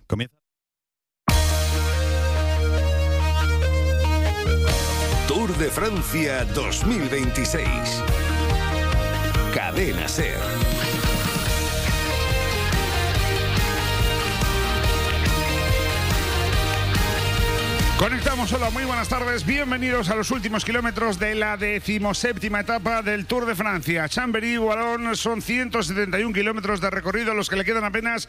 Comienza. Tour de Francia 2026. Cadena SER. Conectamos, hola, muy buenas tardes, bienvenidos a los últimos kilómetros de la 17ª etapa del Tour de Francia. Chambéry-Wallon son 171 kilómetros de recorrido, los que le quedan apenas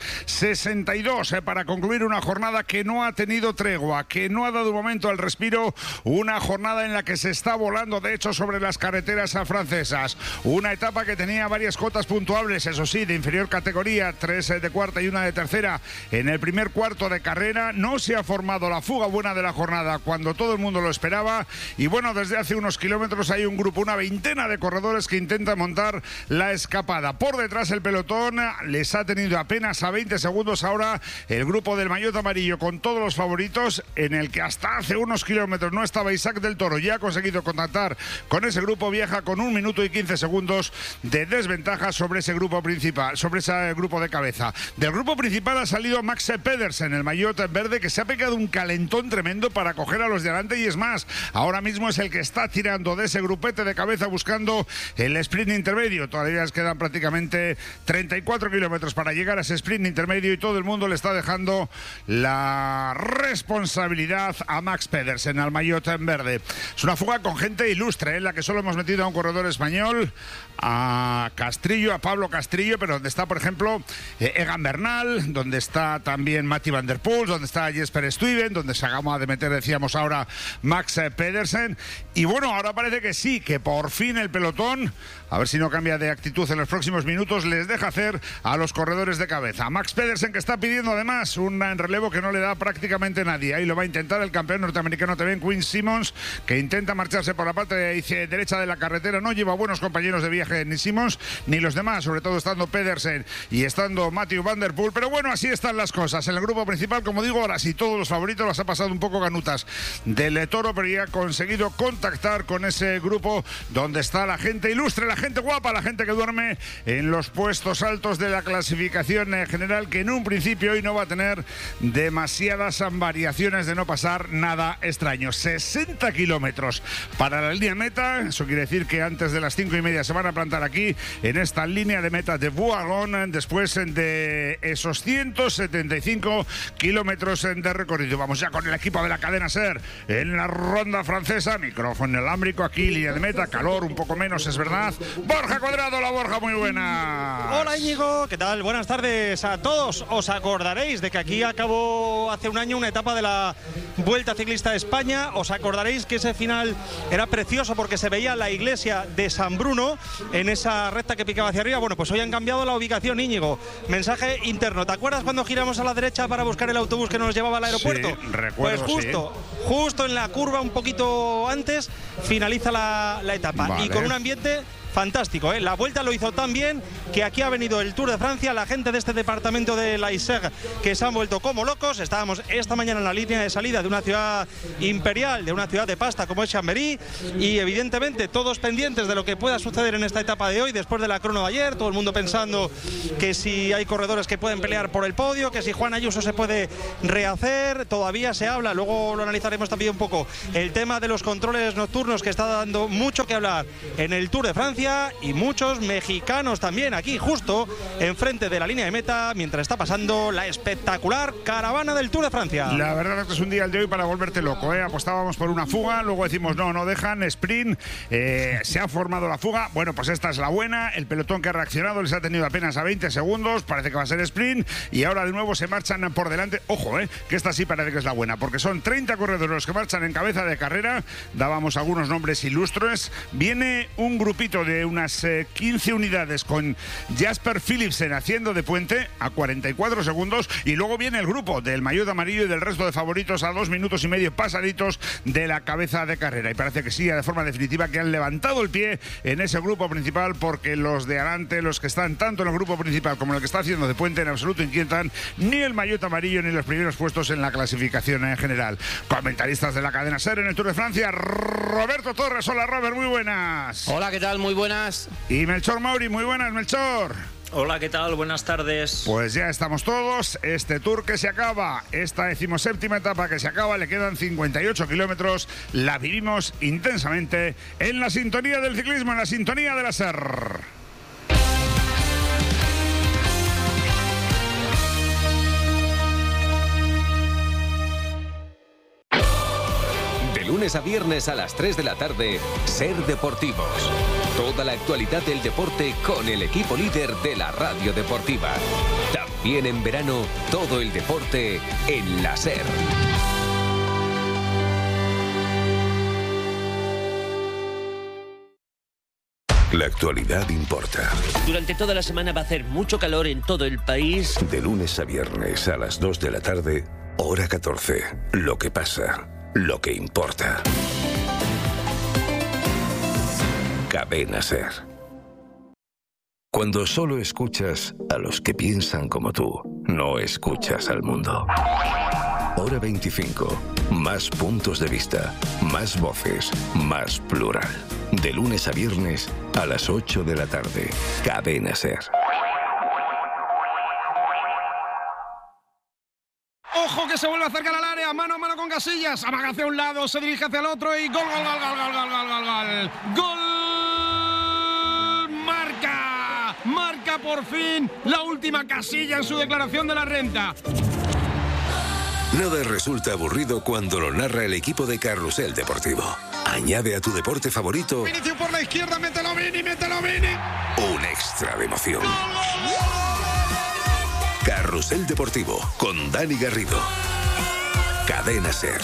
62 para concluir una jornada que no ha tenido tregua, que no ha dado un momento al respiro, una jornada en la que se está volando de hecho sobre las carreteras francesas. Una etapa que tenía varias cotas puntuables, eso sí, de inferior categoría, 3 de cuarta y 1 de tercera en el primer cuarto de carrera. No se ha formado la fuga buena de la jornada cuando todo el mundo lo esperaba, y bueno, desde hace unos kilómetros hay un grupo, una veintena de corredores que intentan montar la escapada. Por detrás el pelotón les ha tenido apenas a 20 segundos ahora el grupo del maillot amarillo con todos los favoritos, en el que hasta hace unos kilómetros no estaba Isaac del Toro. Ya ha conseguido contactar con ese grupo, viaja con 1 minuto y 15 segundos de desventaja sobre ese grupo principal, sobre ese grupo de cabeza. Del grupo principal ha salido Max Pedersen, el maillot verde, que se ha pegado un calentón tremendo para coger a los de adelante, y es más, ahora mismo es el que está tirando de ese grupete de cabeza buscando el sprint intermedio. Todavía les quedan prácticamente 34 kilómetros para llegar a ese sprint intermedio, y todo el mundo le está dejando la responsabilidad a Max Pedersen, al maillot en verde. Es una fuga con gente ilustre, en la que solo hemos metido a un corredor español, a Castrillo, a Pablo Castrillo, pero donde está, por ejemplo, Egan Bernal, donde está también Mathieu van der Poel, donde está Jesper Stuyven, donde se acaba de meter, decíamos ahora, Max Pedersen. Y bueno, ahora parece que sí, que por fin el pelotón, a ver si no cambia de actitud en los próximos minutos, les deja hacer a los corredores de cabeza. Max Pedersen, que está pidiendo además un relevo que no le da prácticamente nadie. Ahí lo va a intentar el campeón norteamericano también, Quinn Simmons, que intenta marcharse por la parte derecha de la carretera. No lleva buenos compañeros de viaje ni Simmons ni los demás, sobre todo estando Pedersen y estando Mathieu van der Poel. Pero bueno, así están las cosas. En el grupo principal, como digo, ahora sí, todos los favoritos las ha pasado un poco ganutas del Toro, pero ya ha conseguido contactar con ese grupo donde está la gente ilustre, la gente guapa, la gente que duerme en los puestos altos de la clasificación general, que en un principio hoy no va a tener demasiadas variaciones de no pasar nada extraño. 60 kilómetros para la línea meta, eso quiere decir que antes de las 5:30 se van a plantar aquí en esta línea de meta de Wallon, después de esos 175 kilómetros de recorrido. Vamos ya con el equipo de la cadena SER en la ronda francesa, micrófono inalámbrico aquí, línea de meta, calor un poco menos, es verdad. Borja Cuadrado, la Borja, muy buena. Hola Íñigo, ¿qué tal? Buenas tardes a todos. Os acordaréis de que aquí acabó hace un año una etapa de la Vuelta Ciclista de España. Os acordaréis que ese final era precioso porque se veía la iglesia de San Bruno en esa recta que picaba hacia arriba. Bueno, pues hoy han cambiado la ubicación, Íñigo. Mensaje interno. ¿Te acuerdas cuando giramos a la derecha para buscar el autobús que nos llevaba al aeropuerto? Sí, recuerdo, pues justo en la curva, un poquito antes, finaliza la etapa. Vale. Y con un ambiente fantástico, ¿eh? La vuelta lo hizo tan bien que aquí ha venido el Tour de Francia, la gente de este departamento de la Isère, que se han vuelto como locos. Estábamos esta mañana en la línea de salida de una ciudad imperial, de una ciudad de pasta como es Chambéry, y evidentemente todos pendientes de lo que pueda suceder en esta etapa de hoy, después de la crono de ayer, todo el mundo pensando que si hay corredores que pueden pelear por el podio, que si Juan Ayuso se puede rehacer. Todavía se habla, luego lo analizaremos también un poco, el tema de los controles nocturnos, que está dando mucho que hablar en el Tour de Francia, y muchos mexicanos también aquí justo enfrente de la línea de meta, mientras está pasando la espectacular caravana del Tour de Francia. La verdad es que es un día el de hoy para volverte loco, ¿eh? Apostábamos por una fuga, luego decimos no dejan, sprint, se ha formado la fuga. Bueno, pues esta es la buena, el pelotón que ha reaccionado les ha tenido apenas a 20 segundos, parece que va a ser sprint, y ahora de nuevo se marchan por delante. Ojo, que esta sí parece que es la buena, porque son 30 corredores los que marchan en cabeza de carrera. Dábamos algunos nombres ilustres. Viene un grupito de unas 15 unidades con Jasper Philipsen haciendo de puente a 44 segundos, y luego viene el grupo del maillot amarillo y del resto de favoritos a 2 minutos y medio pasaditos de la cabeza de carrera, y parece que sí, de forma definitiva, que han levantado el pie en ese grupo principal, porque los de adelante, los que están tanto en el grupo principal como en el que está haciendo de puente, en absoluto inquietan ni el maillot amarillo ni los primeros puestos en la clasificación en general. Comentaristas de la cadena SER en el Tour de Francia, Roberto Torres. Hola Robert, muy buenas. Hola, ¿qué tal? Muy buenas. Y Melchor Mauri, muy buenas, Melchor. Hola, ¿qué tal? Buenas tardes. Pues ya estamos todos. Este Tour que se acaba, esta 17ª etapa que se acaba, le quedan 58 kilómetros. La vivimos intensamente en la sintonía del ciclismo, en la sintonía de la SER. De lunes a viernes a las 3 de la tarde, SER Deportivos. Toda la actualidad del deporte con el equipo líder de la radio deportiva. También en verano, todo el deporte en la SER. La actualidad importa. Durante toda la semana va a hacer mucho calor en todo el país. De lunes a viernes a las 2 de la tarde, hora 14. Lo que pasa, lo que importa. Cadena SER. Cuando solo escuchas a los que piensan como tú, no escuchas al mundo. Hora 25. Más puntos de vista, más voces, más plural. De lunes a viernes a las 8 de la tarde. Cadena SER. Ojo que se vuelve a acercar al área, mano a mano con Casillas, amaga hacia un lado, se dirige hacia el otro y gol, gol, gol, gol, gol, gol, gol, gol, gol. ¡Gol! Marca por fin la última Casilla en su declaración de la renta. Nada resulta aburrido cuando lo narra el equipo de Carrusel Deportivo. Añade a tu deporte favorito Inicio por la izquierda, mételo Vini. un extra de emoción. Carrusel Deportivo con Dani Garrido. Cadena SER.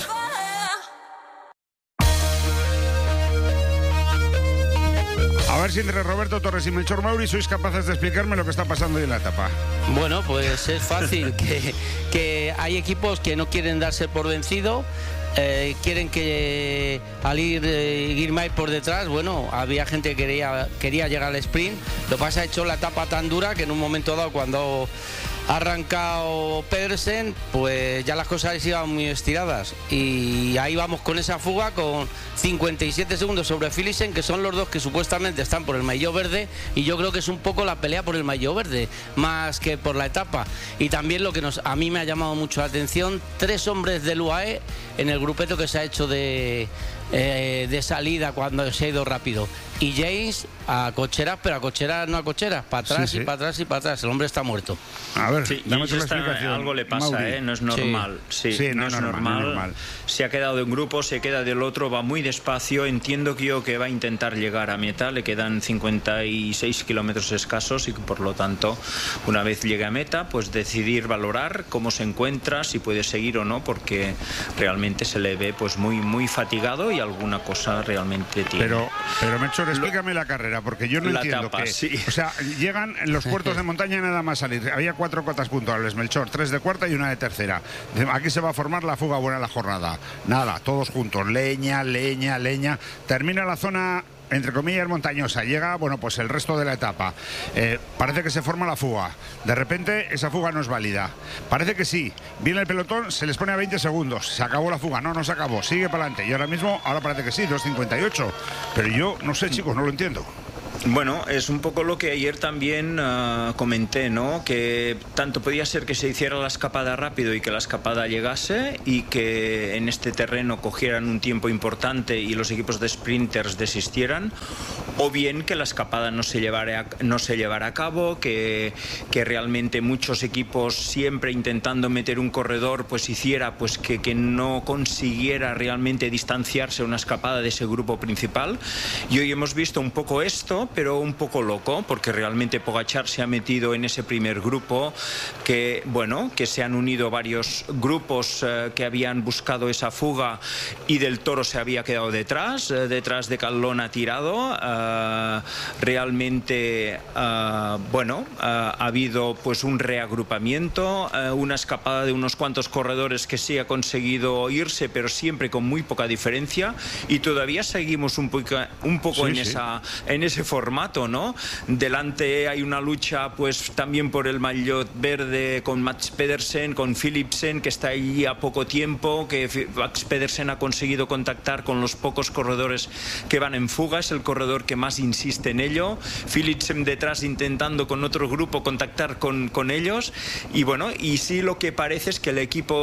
A ver si entre Roberto Torres y Melchor Mauri sois capaces de explicarme lo que está pasando hoy en la etapa. Bueno, pues es fácil, que hay equipos que no quieren darse por vencido, quieren que al ir Girmay por detrás, bueno, había gente que quería llegar al sprint, lo que pasa, ha hecho la etapa tan dura que en un momento dado, cuando ha arrancado Pedersen, pues ya las cosas iban muy estiradas y ahí vamos con esa fuga con 57 segundos sobre Philipsen, que son los dos que supuestamente están por el maillot verde, y yo creo que es un poco la pelea por el maillot verde más que por la etapa. Y también lo que a mí me ha llamado mucho la atención, 3 hombres del UAE en el grupeto que se ha hecho de salida cuando se ha ido rápido, y James a cocheras, pero a cocheras no a cocheras, para atrás, sí. Y para atrás y para atrás. El hombre está muerto. A ver, sí, dame la explicación. Algo le pasa, no es normal. Sí, no es normal. Se ha quedado de un grupo, se queda del otro, va muy despacio. Entiendo que va a intentar llegar a meta. Le quedan 56 kilómetros escasos y por lo tanto, una vez llegue a meta, pues decidir valorar cómo se encuentra, si puede seguir o no, porque realmente se le ve pues muy fatigado y alguna cosa realmente tiene. Pero Melchor, explícame la carrera, porque yo no entiendo etapa, que... sí. O sea, llegan en los puertos de montaña nada más salir. Había 4 cotas puntuables, Melchor, 3 de cuarta y 1 de tercera. Aquí se va a formar la fuga buena de la jornada. Nada, todos juntos, leña. Termina la zona, entre comillas, montañosa. Llega, bueno, pues el resto de la etapa. Parece que se forma la fuga. De repente, esa fuga no es válida. Parece que sí. Viene el pelotón, se les pone a 20 segundos. Se acabó la fuga. No se acabó. Sigue para adelante. Y ahora parece que sí, 2.58. Pero yo no sé, chicos, no lo entiendo. Bueno, es un poco lo que ayer también comenté, ¿no? Que tanto podía ser que se hiciera la escapada rápido y que la escapada llegase y que en este terreno cogieran un tiempo importante y los equipos de sprinters desistieran, o bien que la escapada no se llevara a cabo, que realmente muchos equipos, siempre intentando meter un corredor, pues hiciera pues que no consiguiera realmente distanciarse una escapada de ese grupo principal. Y hoy hemos visto un poco esto, pero un poco loco, porque realmente Pogačar se ha metido en ese primer grupo, que se han unido varios grupos que habían buscado esa fuga, y Del Toro se había quedado detrás de Caldona tirado. Realmente ha habido pues un reagrupamiento, una escapada de unos cuantos corredores que sí ha conseguido irse, pero siempre con muy poca diferencia, y todavía seguimos un poco en ese formato. formato, ¿no? Delante hay una lucha pues también por el maillot verde con Mads Pedersen, con Philipsen, que está ahí a poco tiempo, que Mads Pedersen ha conseguido contactar con los pocos corredores que van en fuga, es el corredor que más insiste en ello. Philipsen detrás intentando con otro grupo contactar con ellos, y bueno, y sí, lo que parece es que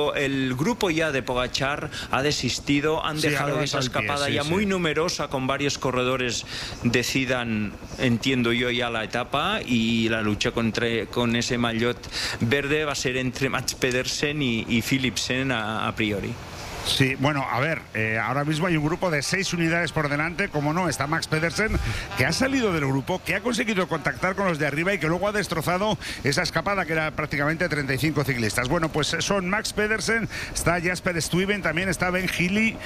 el grupo ya de Pogačar ha desistido, han dejado esa escapada ya muy numerosa, con varios corredores decidan, entiendo yo, ya la etapa, y la lucha con ese maillot verde va a ser entre Mads Pedersen y Philipsen a priori. Sí, bueno, a ver, ahora mismo hay un grupo de 6 unidades por delante, como no, está Mads Pedersen, que ha salido del grupo, que ha conseguido contactar con los de arriba y que luego ha destrozado esa escapada que era prácticamente 35 ciclistas. Bueno, pues son Mads Pedersen, está Jasper Stuyven, también está Ben Healy,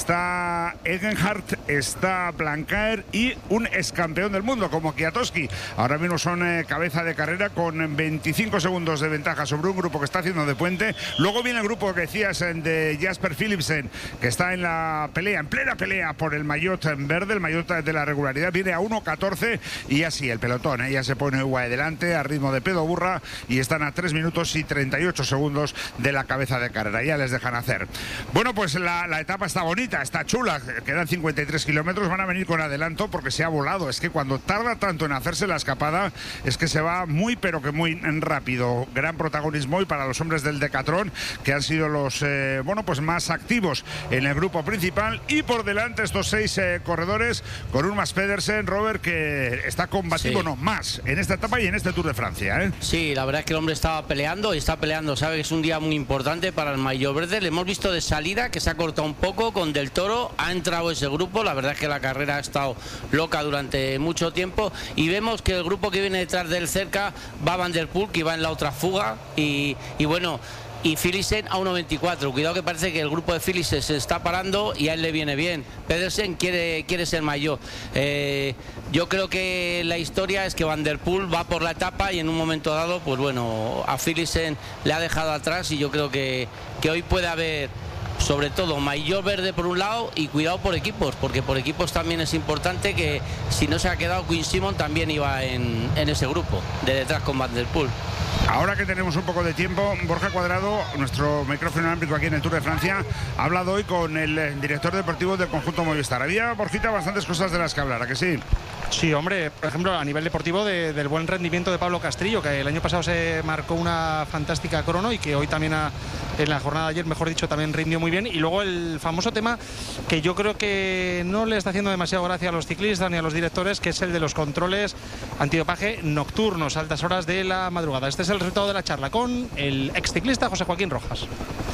está Egenhardt, está Blancaer y un excampeón del mundo como Kwiatkowski. Ahora mismo son cabeza de carrera con 25 segundos de ventaja sobre un grupo que está haciendo de puente. Luego viene el grupo que decías de Jasper Philipsen, que está en la pelea, en plena pelea por el maillot en verde, el maillot de la regularidad, viene a 1.14 y así el pelotón ya se pone adelante a ritmo de pedo burra y están a 3 minutos y 38 segundos de la cabeza de carrera, ya les dejan hacer. Bueno, pues la etapa está bonita, está chula, quedan 53 kilómetros, van a venir con adelanto porque se ha volado, es que cuando tarda tanto en hacerse la escapada es que se va muy pero que muy rápido. Gran protagonismo hoy para los hombres del Decathlon, que han sido los pues más activos en el grupo principal, y por delante estos 6 corredores con un Mads Pedersen, Robert, que está combativo, más en esta etapa y en este Tour de Francia, Sí, la verdad es que el hombre estaba peleando y está peleando, sabe que es un día muy importante para el maillot verde. Le hemos visto de salida que se ha cortado un poco con Del Toro, ha entrado ese grupo, la verdad es que la carrera ha estado loca durante mucho tiempo, y vemos que el grupo que viene detrás de él cerca va Van der Poel, que va en la otra fuga, y bueno, y Philipsen a 1.24. Cuidado, que parece que el grupo de Philipsen se está parando y a él le viene bien. Pedersen quiere ser maillot. Yo creo que la historia es que Van der Poel va por la etapa y en un momento dado, pues bueno, a Philipsen le ha dejado atrás, y yo creo que hoy puede haber, sobre todo, maillot verde por un lado, y cuidado por equipos, porque por equipos también es importante, que si no se ha quedado Quinn Simmons también iba en ese grupo de detrás con Van der Poel. Ahora que tenemos un poco de tiempo, Borja Cuadrado, nuestro micrófono alámbrico aquí en el Tour de Francia, ha hablado hoy con el director deportivo del conjunto Movistar. Había, Borjita, bastantes cosas de las que hablar, ¿a que sí? Sí, hombre, por ejemplo, a nivel deportivo, del buen rendimiento de Pablo Castrillo, que el año pasado se marcó una fantástica crono y que hoy también, en la jornada de ayer, mejor dicho, también rindió muy bien. Y luego el famoso tema que yo creo que no le está haciendo demasiado gracia a los ciclistas ni a los directores, que es el de los controles antidopaje nocturnos a altas horas de la madrugada. Este es el resultado de la charla con el ex ciclista José Joaquín Rojas.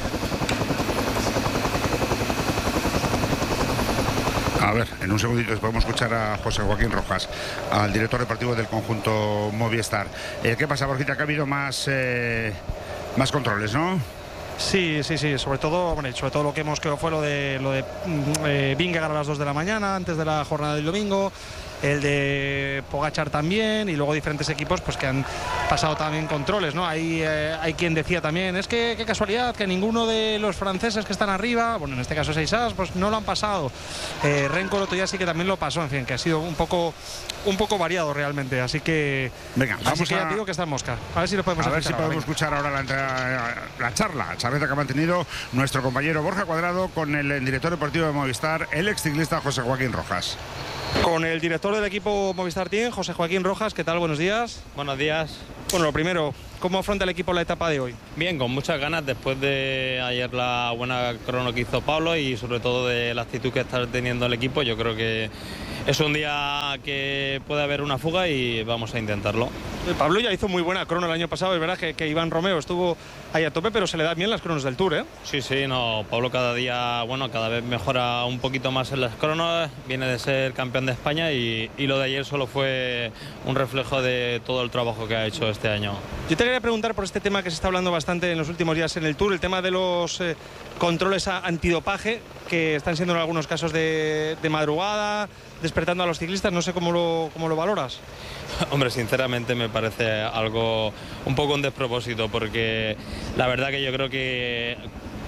A ver, en un segundito podemos escuchar a José Joaquín Rojas, al director deportivo del conjunto Movistar. ¿Qué pasa, Borjita? Que ha habido más controles, ¿no? Sí, sobre todo lo que hemos quedado fue lo de Vingegaard a las 2 de la mañana, antes de la jornada del domingo, el de Pogačar también, y luego diferentes equipos pues que han pasado también controles, ¿no? Hay quien decía también, es que qué casualidad que ninguno de los franceses que están arriba, bueno, en este caso Seisas, pues no lo han pasado. Renko el otro día sí que también lo pasó, en fin, que ha sido un poco variado realmente, así que venga, vamos ya digo que está en mosca. A ver si lo podemos escuchar ahora la charla que ha mantenido nuestro compañero Borja Cuadrado con el director deportivo de Movistar, el ex ciclista José Joaquín Rojas. Con el director del equipo Movistar Team, José Joaquín Rojas. ¿Qué tal? Buenos días. Buenos días. Bueno, lo primero, ¿cómo afronta el equipo la etapa de hoy? Bien, con muchas ganas después de ayer la buena crono que hizo Pablo y sobre todo de la actitud que está teniendo el equipo. Yo creo que es un día que puede haber una fuga y vamos a intentarlo. Pablo ya hizo muy buena crono el año pasado, es verdad que Iván Romeo estuvo ahí a tope, pero se le dan bien las cronos del Tour, ¿eh? Sí, no, Pablo cada vez mejora un poquito más en las cronos, viene de ser campeón de España y lo de ayer solo fue un reflejo de todo el trabajo que ha hecho este año. Yo te quería preguntar por este tema que se está hablando bastante en los últimos días en el Tour, el tema de los controles antidopaje, que están siendo en algunos casos de madrugada, despertando a los ciclistas. No sé cómo lo valoras. Hombre, sinceramente me parece algo un poco un despropósito, porque la verdad que yo creo que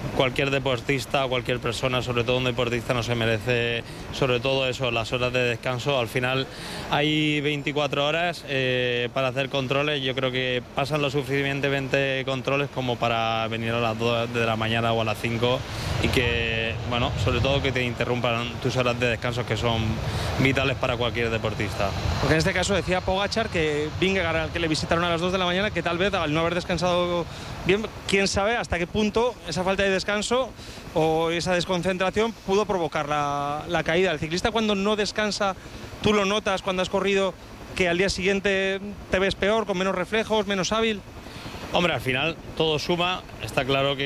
cualquier deportista o cualquier persona, sobre todo un deportista, no se merece, sobre todo eso, las horas de descanso. Al final hay 24 horas para hacer controles. Yo creo que pasan lo suficientemente controles como para venir a las 2 de la mañana o a las 5 y que, bueno, sobre todo que te interrumpan tus horas de descanso, que son vitales para cualquier deportista. Porque en este caso decía Pogačar que Vingegaard, al que le visitaron a las 2 de la mañana, que tal vez al no haber descansado bien, quién sabe hasta qué punto esa falta de descanso o esa desconcentración pudo provocar la caída. El ciclista, cuando no descansa, tú lo notas cuando has corrido, que al día siguiente te ves peor, con menos reflejos, menos hábil. Hombre, al final todo suma. Está claro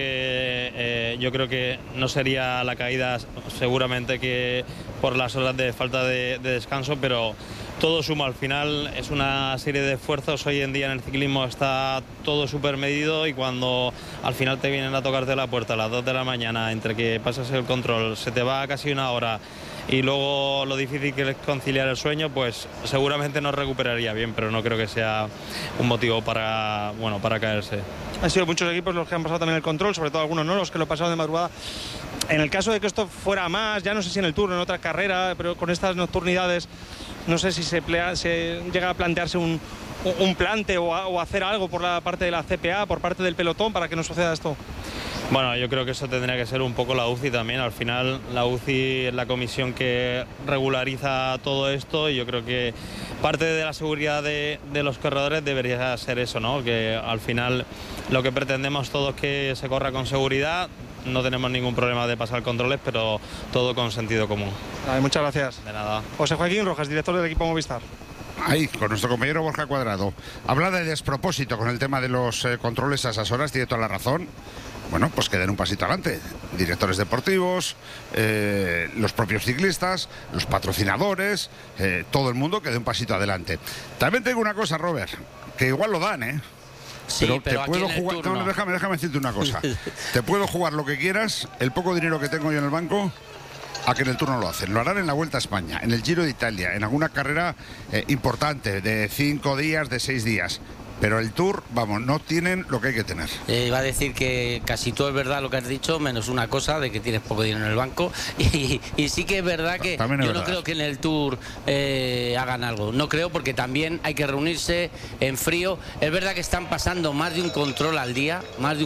que yo creo que no sería la caída seguramente que por las horas de falta de descanso, pero todo suma. Al final es una serie de esfuerzos. Hoy en día en el ciclismo está todo súper medido y cuando al final te vienen a tocarte la puerta a las 2 de la mañana, entre que pasas el control, se te va casi una hora y luego lo difícil que es conciliar el sueño, pues seguramente no recuperaría bien, pero no creo que sea un motivo para caerse. Han sido muchos equipos los que han pasado también el control, sobre todo algunos no, los que lo pasaron de madrugada. En el caso de que esto fuera más, ya no sé si en el Tour, en otra carrera, pero con estas nocturnidades, no sé si se llega a plantearse un plante o hacer algo por la parte de la CPA, por parte del pelotón, para que no suceda esto. Bueno, yo creo que eso tendría que ser un poco la UCI también. Al final la UCI es la comisión que regulariza todo esto y yo creo que parte de la seguridad de los corredores debería ser eso, ¿no? Que al final lo que pretendemos todos es que se corra con seguridad. No tenemos ningún problema de pasar controles, pero todo con sentido común. Muchas gracias. De nada. José Joaquín Rojas, director del equipo Movistar. Ahí, con nuestro compañero Borja Cuadrado. Habla de despropósito con el tema de los controles a esas horas, tiene toda la razón. Bueno, pues que den un pasito adelante. Directores deportivos, los propios ciclistas, los patrocinadores, todo el mundo que dé un pasito adelante. También tengo una cosa, Robert, que igual lo dan, ¿eh? Sí, pero te puedo jugar. No, déjame decirte una cosa. Te puedo jugar lo que quieras, el poco dinero que tengo yo en el banco, a que en el Tour no lo hacen. Lo harán en la Vuelta a España, en el Giro de Italia, en alguna carrera importante de 5 días, de 6 días. Pero el Tour, vamos, no tienen lo que hay que tener. Va a decir que casi todo es verdad lo que has dicho, menos una cosa, de que tienes poco dinero en el banco. Y sí que es verdad que yo no creo que en el Tour hagan algo. No creo, porque también hay que reunirse en frío. Es verdad que están pasando más de un control al día,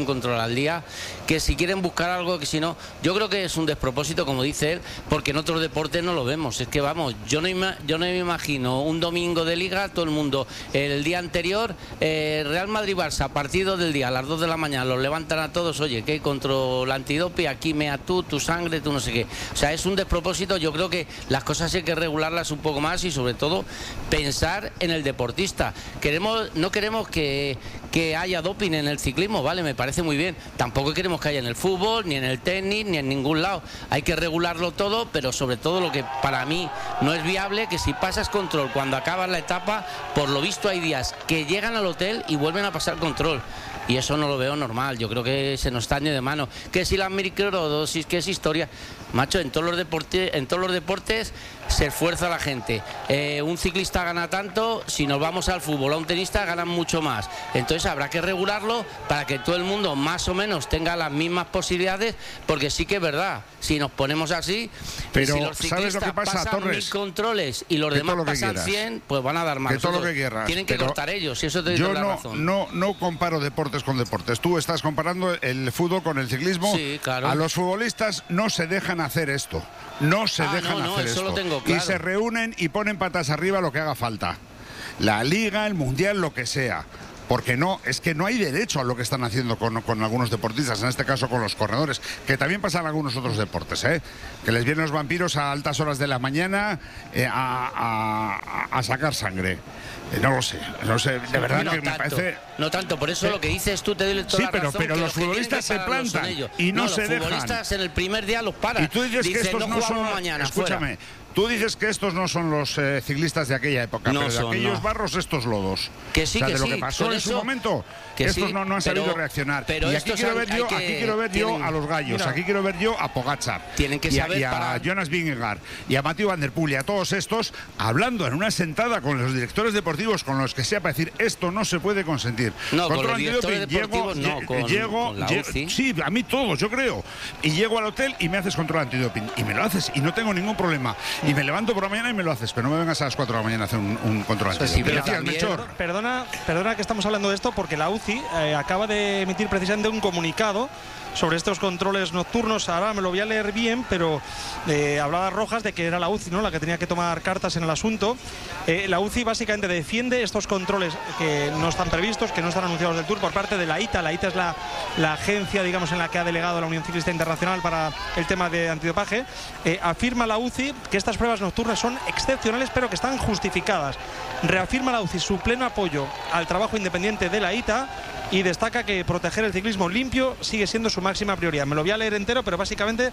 que si quieren buscar algo, que si no, yo creo que es un despropósito, como dice él, porque en otros deportes no lo vemos. Es que vamos, yo no me imagino un domingo de liga, todo el mundo el día anterior, Real Madrid-Barça, partido del día a las 2 de la mañana, los levantan a todos, oye, que hay control antidope, aquí mea tú, tu sangre, tú no sé qué. O sea, es un despropósito. Yo creo que las cosas hay que regularlas un poco más y sobre todo pensar en el deportista. No queremos que haya doping en el ciclismo, vale, me parece muy bien. Tampoco queremos que haya en el fútbol, ni en el tenis, ni en ningún lado. Hay que regularlo todo, pero sobre todo lo que para mí no es viable, que si pasas control cuando acabas la etapa, por lo visto hay días que llegan al hotel y vuelven a pasar control. Y eso no lo veo normal. Yo creo que se nos está yendo de mano. Que si la microdosis, que es historia. Macho, en todos los deportes se esfuerza la gente. Un ciclista gana tanto, si nos vamos al fútbol, a un tenista ganan mucho más. Entonces habrá que regularlo para que todo el mundo más o menos tenga las mismas posibilidades, porque sí que es verdad, si nos ponemos así, pero si los ciclistas, ¿sabes lo que pasa, pasan Torres? 1000 controles y los demás pasan 100, pues van a dar más. Que todo lo que quieras. Tienen que cortar ellos, y eso te doy la razón. No comparo deportes con deportes. Tú estás comparando el fútbol con el ciclismo. Sí, claro. A los futbolistas no se dejan hacer esto. No se dejan hacer esto. Lo tengo claro. Y se reúnen y ponen patas arriba lo que haga falta. La Liga, el Mundial, lo que sea. Porque es que no hay derecho a lo que están haciendo con algunos deportistas, en este caso con los corredores, que también pasan en algunos otros deportes, que les vienen los vampiros a altas horas de la mañana a sacar sangre. No lo sé, de verdad que me parece... No tanto, por eso lo que dices tú te doy toda la razón. Sí, pero los futbolistas se plantan y no se dejan. Los futbolistas en el primer día los paran. Y tú dices que estos no son... mañana, escúchame, tú dices que estos no son los ciclistas de aquella época, pero de aquellos barros, estos lodos. Que sí, de lo que pasó en su momento, estos no han sabido reaccionar. Y aquí quiero ver yo a los gallos, aquí quiero ver yo a Pogačar, tienen que saber y a Jonas Vingegaard, y a Mathieu van der Poel, y a todos estos, hablando en una sentada con los directores deportivos deportivos con los que sea para decir esto no se puede consentir. No, control con los directores deportivos con la UCI. Sí, a mí todos, yo creo. Y llego al hotel y me haces control antidoping. Y me lo haces y no tengo ningún problema. Y me levanto por la mañana y me lo haces. Pero no me vengas a las 4 de la mañana a hacer un control antidoping. Sí, gracias, Melchor. Perdona que estamos hablando de esto porque la UCI acaba de emitir precisamente un comunicado sobre estos controles nocturnos. Ahora me lo voy a leer bien, pero hablaba Rojas de que era la UCI, ¿no?, la que tenía que tomar cartas en el asunto. La UCI básicamente defiende estos controles que no están previstos, que no están anunciados del Tour por parte de la ITA. La ITA es la agencia, digamos, en la que ha delegado la Unión Ciclista Internacional para el tema de antidopaje. Afirma la UCI que estas pruebas nocturnas son excepcionales, pero que están justificadas. Reafirma la UCI su pleno apoyo al trabajo independiente de la ITA y destaca que proteger el ciclismo limpio sigue siendo su máxima prioridad. Me lo voy a leer entero, pero básicamente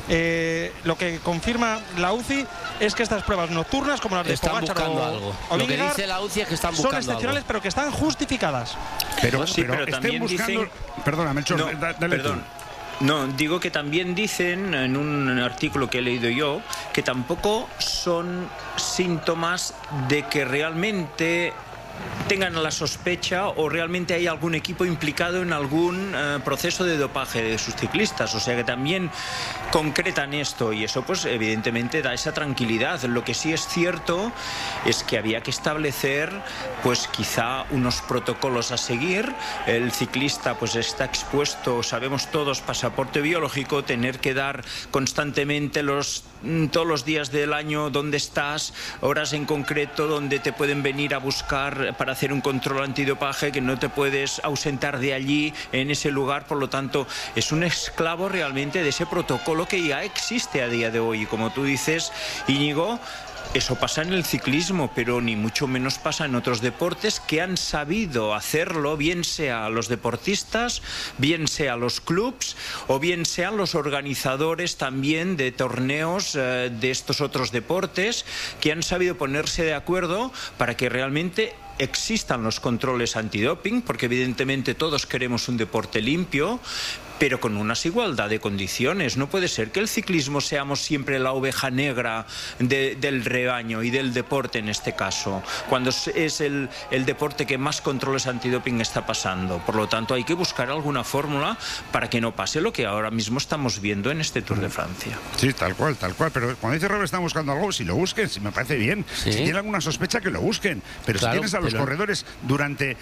lo que confirma la UCI es que estas pruebas nocturnas, como las de Pogačar o lo que dice la UCI es que están buscando son excepcionales, pero que están justificadas. Pero también buscando... dicen... Perdona, Melchor, dale perdón. No, digo que también dicen en un artículo que he leído yo que tampoco son síntomas de que realmente tengan la sospecha o realmente hay algún equipo implicado en algún proceso de dopaje de sus ciclistas. O sea que también concretan esto y eso pues evidentemente da esa tranquilidad. Lo que sí es cierto es que había que establecer pues quizá unos protocolos a seguir. El ciclista pues está expuesto, sabemos todos, pasaporte biológico, tener que dar constantemente todos los días del año dónde estás, horas en concreto donde te pueden venir a buscar para hacer un control antidopaje, que no te puedes ausentar de allí en ese lugar. Por lo tanto, es un esclavo realmente de ese protocolo que ya existe a día de hoy. Y como tú dices, Íñigo, eso pasa en el ciclismo, pero ni mucho menos pasa en otros deportes que han sabido hacerlo, bien sea los deportistas, bien sea los clubs o bien sean los organizadores también de torneos de estos otros deportes, que han sabido ponerse de acuerdo para que realmente existan los controles antidoping, porque evidentemente todos queremos un deporte limpio, pero con unas igualdad de condiciones. No puede ser que el ciclismo seamos siempre la oveja negra del rebaño y del deporte en este caso, cuando es el deporte que más controles antidoping está pasando. Por lo tanto, hay que buscar alguna fórmula para que no pase lo que ahora mismo estamos viendo en este Tour de Francia. Sí, tal cual. Pero cuando dice Robert, están buscando algo, si lo busquen, si me parece bien. ¿Sí? Si tienen alguna sospecha, que lo busquen. Pero claro, si tienes a los corredores durante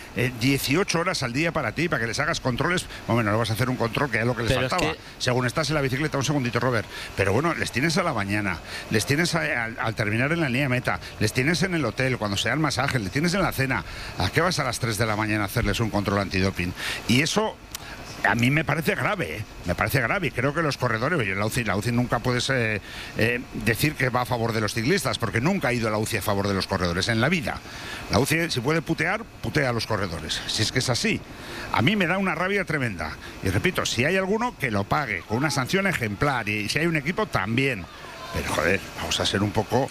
18 horas al día para ti, para que les hagas controles, bueno, no vas a hacer un control que es lo que les faltaba. Según estás en la bicicleta, un segundito, Robert. Pero bueno, les tienes a la mañana, les tienes al terminar en la línea de meta, les tienes en el hotel, cuando se da el masaje, les tienes en la cena. ¿A qué vas a las 3 de la mañana a hacerles un control antidoping? Y eso... a mí me parece grave, me parece grave. Creo que los corredores, la UCI nunca puedes decir que va a favor de los ciclistas, porque nunca ha ido la UCI a favor de los corredores en la vida. La UCI, si puede putear, putea a los corredores, si es que es así. A mí me da una rabia tremenda. Y repito, si hay alguno, que lo pague, con una sanción ejemplar, y si hay un equipo, también. Pero joder, vamos a ser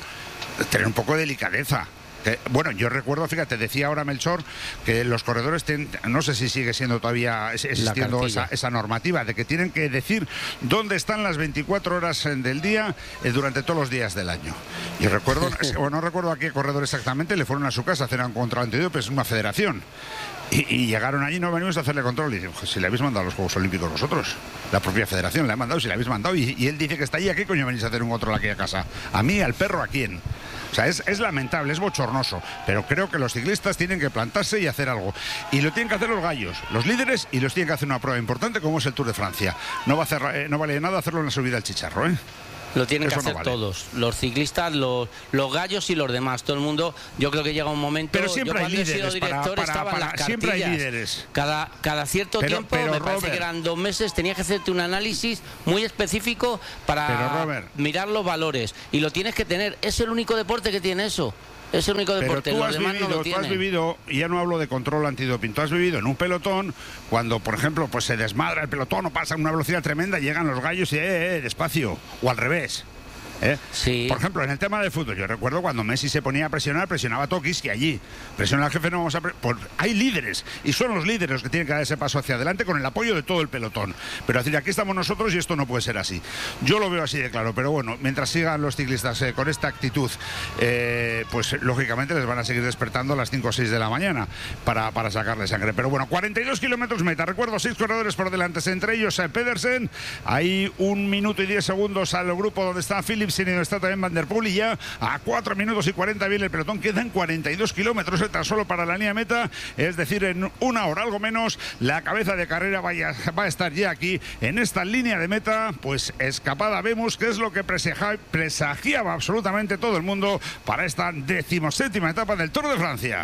tener un poco de delicadeza. Bueno, yo recuerdo, fíjate, decía ahora Melchor que los corredores no sé si sigue siendo todavía existiendo esa normativa de que tienen que decir dónde están las 24 horas del día durante todos los días del año. Yo recuerdo, no recuerdo a qué corredor exactamente, le fueron a su casa a hacer un control antidoping, es una federación. Y llegaron allí, no venimos a hacerle control. Y dicen, si le habéis mandado a los Juegos Olímpicos vosotros, la propia federación le ha mandado, si le habéis mandado. Y él dice que está allí, ¿a qué coño venís a hacer un control aquí a casa? ¿A mí, al perro, a quién? O sea, es lamentable, es bochornoso, pero creo que los ciclistas tienen que plantarse y hacer algo. Y lo tienen que hacer los gallos, los líderes, y los tienen que hacer una prueba importante como es el Tour de Francia. No vale de nada hacerlo en la subida al Chicharro, ¿eh? Lo tienen que hacer todos, los ciclistas, los gallos y los demás, todo el mundo. Yo creo que llega un momento. Pero siempre hay líderes. He sido director, estaban las siempre hay líderes. Cada cierto tiempo, me parece que eran 2 meses, tenías que hacerte un análisis muy específico para mirar los valores. Y lo tienes que tener. Es el único deporte que tiene eso. Es el único deporte, los demás no lo tienen. Tú has vivido, y ya no hablo de control antidoping, tú has vivido en un pelotón cuando, por ejemplo, pues se desmadra el pelotón o pasa a una velocidad tremenda, llegan los gallos y despacio, o al revés. Sí. Por ejemplo, en el tema del fútbol, yo recuerdo cuando Messi se ponía a presionar, presionaba a Tokis, que allí presiona al jefe, no vamos a... hay líderes, y son los líderes los que tienen que dar ese paso hacia adelante con el apoyo de todo el pelotón. Pero decir, aquí estamos nosotros y esto no puede ser así. Yo lo veo así de claro, pero bueno, mientras sigan los ciclistas con esta actitud, pues lógicamente les van a seguir despertando a las 5 o 6 de la mañana para sacarle sangre. Pero bueno, 42 kilómetros meta. Recuerdo, 6 corredores por delante, entre ellos Pedersen. Hay 1 minuto y 10 segundos al grupo donde está Philipsen y donde está también Van der Poel, y ya a 4 minutos y 40 viene el pelotón. Quedan 42 kilómetros tan solo para la línea meta, es decir, en 1 hora, algo menos, la cabeza de carrera va a estar ya aquí en esta línea de meta. Pues escapada vemos que es lo que presagiaba absolutamente todo el mundo para esta 17ª etapa del Tour de Francia.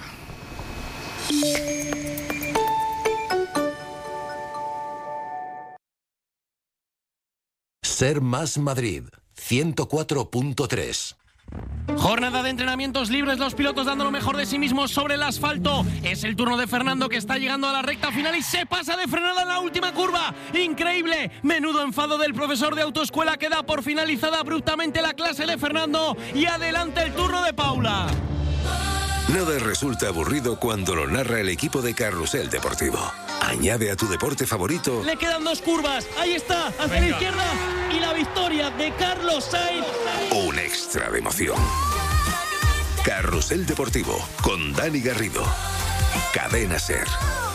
Ser Más Madrid 104.3. Jornada de entrenamientos libres, los pilotos dando lo mejor de sí mismos sobre el asfalto. Es el turno de Fernando, que está llegando a la recta final y se pasa de frenada en la última curva. ¡Increíble! Menudo enfado del profesor de autoescuela, que da por finalizada abruptamente la clase de Fernando, y adelante el turno de Paula. Nada resulta aburrido cuando lo narra el equipo de Carrusel Deportivo. Añade a tu deporte favorito. Le quedan 2 curvas. Ahí está, hacia la izquierda. Y la victoria de Carlos Sainz. Un extra de emoción. Carrusel Deportivo con Dani Garrido. Cadena SER.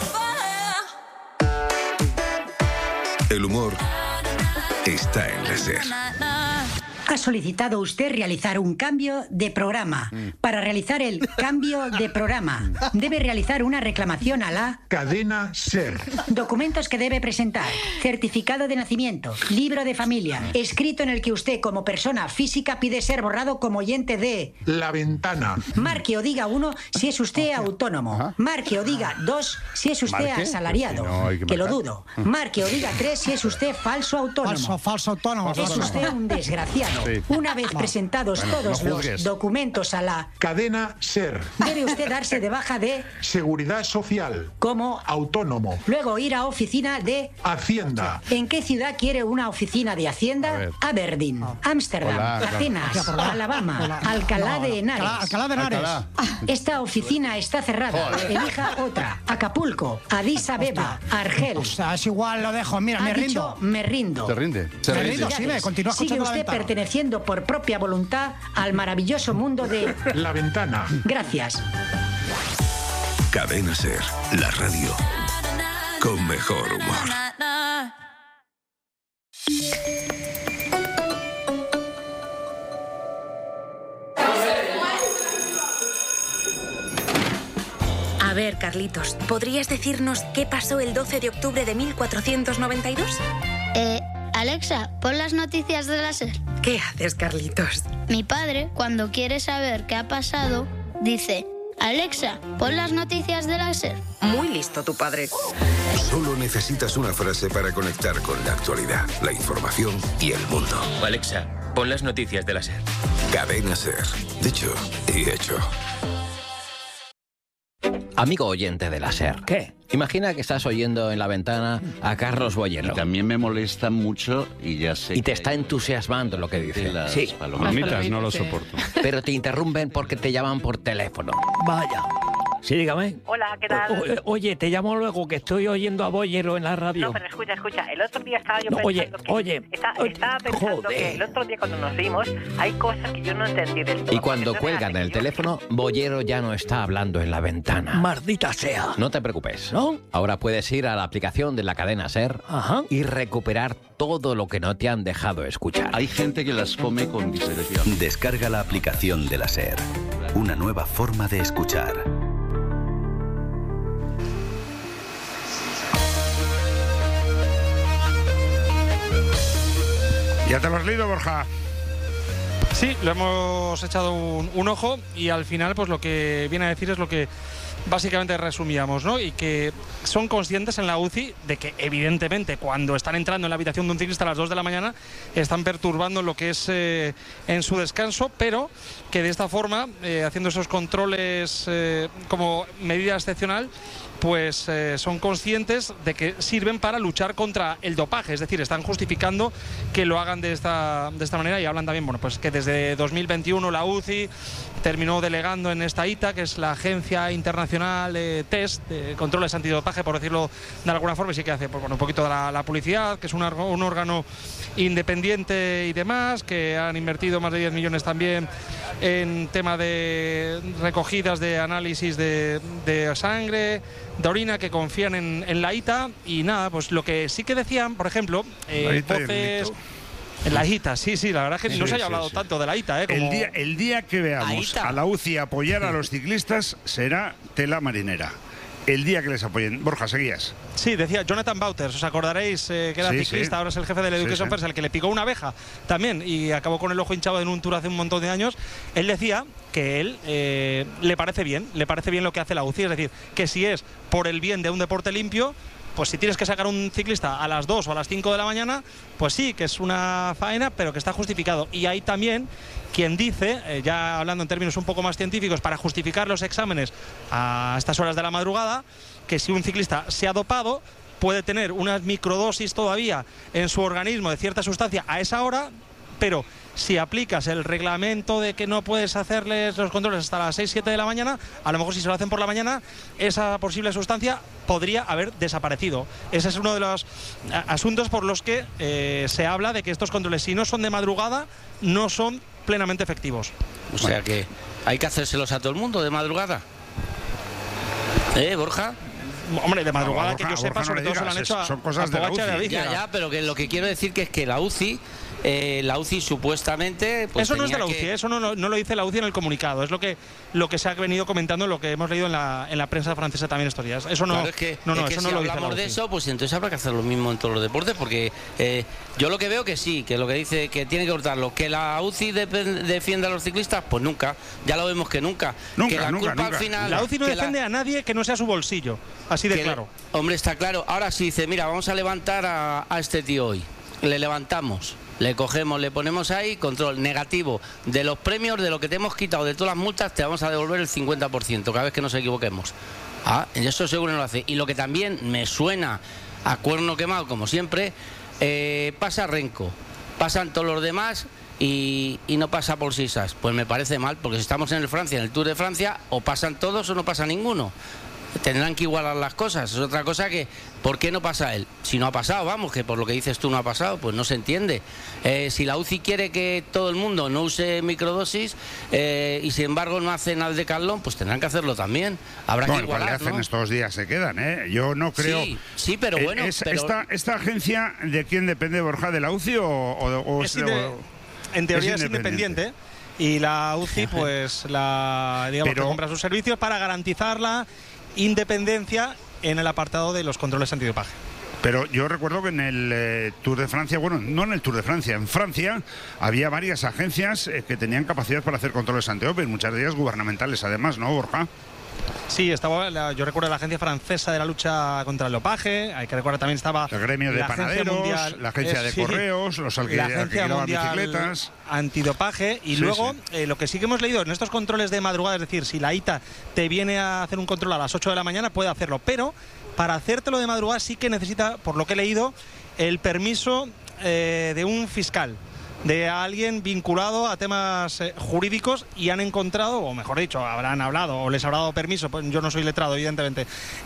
El humor está en la SER. Ha solicitado usted realizar un cambio de programa. Para realizar el cambio de programa, debe realizar una reclamación a la Cadena SER. Documentos que debe presentar: certificado de nacimiento, libro de familia, escrito en el que usted como persona física pide ser borrado como oyente de La Ventana. Marque o diga 1 si es usted autónomo. Marque o diga 2 si es usted asalariado. Que lo dudo. Marque o diga 3 si es usted falso autónomo. Falso autónomo. Es usted un desgraciado. Sí. Una vez presentados todos los documentos a la Cadena SER. debe usted darse de baja de Seguridad Social. como Autónomo. luego ir a oficina de Hacienda. ¿En qué ciudad quiere una oficina de Hacienda? Aberdeen, Ámsterdam, Atenas, Alabama, Alcalá de Henares. Alcalá de Henares. Esta oficina está cerrada. Elija otra. Acapulco, Addis Abeba, Argel. O sea, es igual, lo dejo. Mira, me rindo. Me rindo. ¿Te rinde? Me rindo, sí, continúa Sigue escuchando La usted Ventana. perteneciendo por propia voluntad al maravilloso mundo de La Ventana. Gracias. Cadena SER, la radio con mejor humor. A ver, Carlitos, ¿podrías decirnos qué pasó el 12 de octubre de 1492? Alexa, pon las noticias de la SER. ¿Qué haces, Carlitos? Mi padre, cuando quiere saber qué ha pasado, dice: Alexa, pon las noticias de la SER. Muy listo tu padre. Solo necesitas una frase para conectar con la actualidad, la información y el mundo. Alexa, pon las noticias de la SER. Cadena SER. Dicho y hecho. Amigo oyente de la SER. ¿Qué? Imagina que estás oyendo en La Ventana a Carlos Boyero. También me molesta mucho y ya sé. Y te está entusiasmando lo que dice. Sí. Palomitas no lo soporto. Pero te interrumpen porque te llaman por teléfono. Vaya. Sí, dígame. Hola, ¿qué tal? Oye, te llamo luego, que estoy oyendo a Boyero en la radio. No, pero escucha. El otro día estaba yo No, pensando oye. Estaba pensando que el otro día cuando nos vimos hay cosas que yo no entendí del todo. Y cuando cuelgan el teléfono, Boyero ya no está hablando en La Ventana. Maldita sea. No te preocupes. ¿No? Ahora puedes ir a la aplicación de la cadena SER y recuperar todo lo que no te han dejado escuchar. Hay gente que las come con disección. Descarga la aplicación de la SER. Una nueva forma de escuchar. ¿Ya te lo has leído, Borja? Sí, lo hemos echado un ojo y al final pues lo que viene a decir es lo que básicamente resumíamos, ¿no? Y que son conscientes en la UCI de que evidentemente cuando están entrando en la habitación de un ciclista a las 2 de la mañana están perturbando lo que es en su descanso, pero que de esta forma, haciendo esos controles como medida excepcional, pues son conscientes de que sirven para luchar contra el dopaje, es decir, están justificando que lo hagan de esta manera, y hablan también, bueno, pues que desde 2021 la UCI terminó delegando en esta ITA, que es la Agencia Internacional de Test de Controles Antidopaje, por decirlo de alguna forma, y sí que hace, pues, bueno, un poquito de la publicidad, que es un órgano independiente y demás, que han invertido más de 10 millones también en tema de recogidas de análisis de sangre, de orina, que confían en la ITA. Y nada, pues lo que sí que decían, por ejemplo, voces... En la ITA, sí, la verdad es que no se haya hablado tanto de la ITA. Como... El día que veamos a la UCI apoyar a los ciclistas será tela marinera. El día que les apoyen. Borja, seguías. Sí, decía Jonathan Wouters, os acordaréis que era ciclista, ahora es el jefe del Education First, el que le picó una abeja también y acabó con el ojo hinchado en un Tour hace un montón de años. Él decía que él le parece bien lo que hace la UCI, es decir, que si es por el bien de un deporte limpio, pues si tienes que sacar un ciclista a las 2 o a las 5 de la mañana, pues sí, que es una faena, pero que está justificado. Y hay también quien dice, ya hablando en términos un poco más científicos, para justificar los exámenes a estas horas de la madrugada, que si un ciclista se ha dopado, puede tener unas microdosis todavía en su organismo de cierta sustancia a esa hora, pero si aplicas el reglamento de que no puedes hacerles los controles hasta las 6-7 de la mañana, a lo mejor si se lo hacen por la mañana, esa posible sustancia podría haber desaparecido. Ese es uno de los asuntos por los que se habla de que estos controles, si no son de madrugada, no son plenamente efectivos. O sea que hay que hacérselos a todo el mundo de madrugada. Borja. Hombre, de madrugada, Borja, que yo sepa, sobre todo se lo han hecho son cosas de la UCI. Ya, pero que lo que quiero decir que es que la UCI supuestamente... Pues eso no es de la UCI, eso no lo dice la UCI en el comunicado, es lo que se ha venido comentando, lo que hemos leído en la prensa francesa también estos días. Eso no, claro, es que no si lo dice la hablamos UCI. De eso, pues entonces habrá que hacer lo mismo en todos los deportes, porque yo lo que veo que sí, que lo que dice que tiene que cortarlo, que la UCI defienda a los ciclistas, pues nunca, ya lo vemos que nunca. Que la culpa al final, la UCI no defiende a nadie que no sea su bolsillo, así de claro. Hombre, está claro. Ahora sí dice, mira, vamos a levantar a este tío hoy. Le levantamos, le cogemos, le ponemos ahí, control negativo de los premios, de lo que te hemos quitado, de todas las multas, te vamos a devolver el 50% cada vez que nos equivoquemos. Eso seguro no lo hace. Y lo que también me suena a cuerno quemado, como siempre, pasa Renko, pasan todos los demás y no pasa por Sisas. Pues me parece mal, porque si estamos en en el Tour de Francia, o pasan todos o no pasa ninguno. Tendrán que igualar las cosas. Es otra cosa que, ¿por qué no pasa él? Si no ha pasado, vamos, que por lo que dices tú no ha pasado, pues no se entiende. Si la UCI quiere que todo el mundo no use microdosis y sin embargo no hacen al Decathlon, pues tendrán que hacerlo también. Habrá que igualar, hacen, ¿no? Estos días se quedan, Yo no creo... Sí, pero bueno... ¿Esta agencia de quién depende, Borja? ¿De la UCI o en teoría es independiente? Y la UCI, pues, digamos, que compra sus servicios para garantizar la independencia en el apartado de los controles antidopaje. Pero yo recuerdo que en el Tour de Francia, bueno, no en el Tour de Francia, en Francia había varias agencias que tenían capacidad para hacer controles antidoping, muchas de ellas gubernamentales además, ¿no, Borja? Sí, yo recuerdo la Agencia Francesa de la Lucha contra el Dopaje, hay que recordar también estaba el gremio de panaderos, la agencia de correos, los la Agencia Mundial bicicletas, Antidopaje, y luego lo que sí que hemos leído en estos controles de madrugada, es decir, si la ITA te viene a hacer un control a las 8 de la mañana, puede hacerlo, pero para hacértelo de madrugada sí que necesita, por lo que he leído, el permiso de un fiscal, de alguien vinculado a temas jurídicos, y han encontrado, o mejor dicho, habrán hablado o les habrá dado permiso, pues yo no soy letrado evidentemente,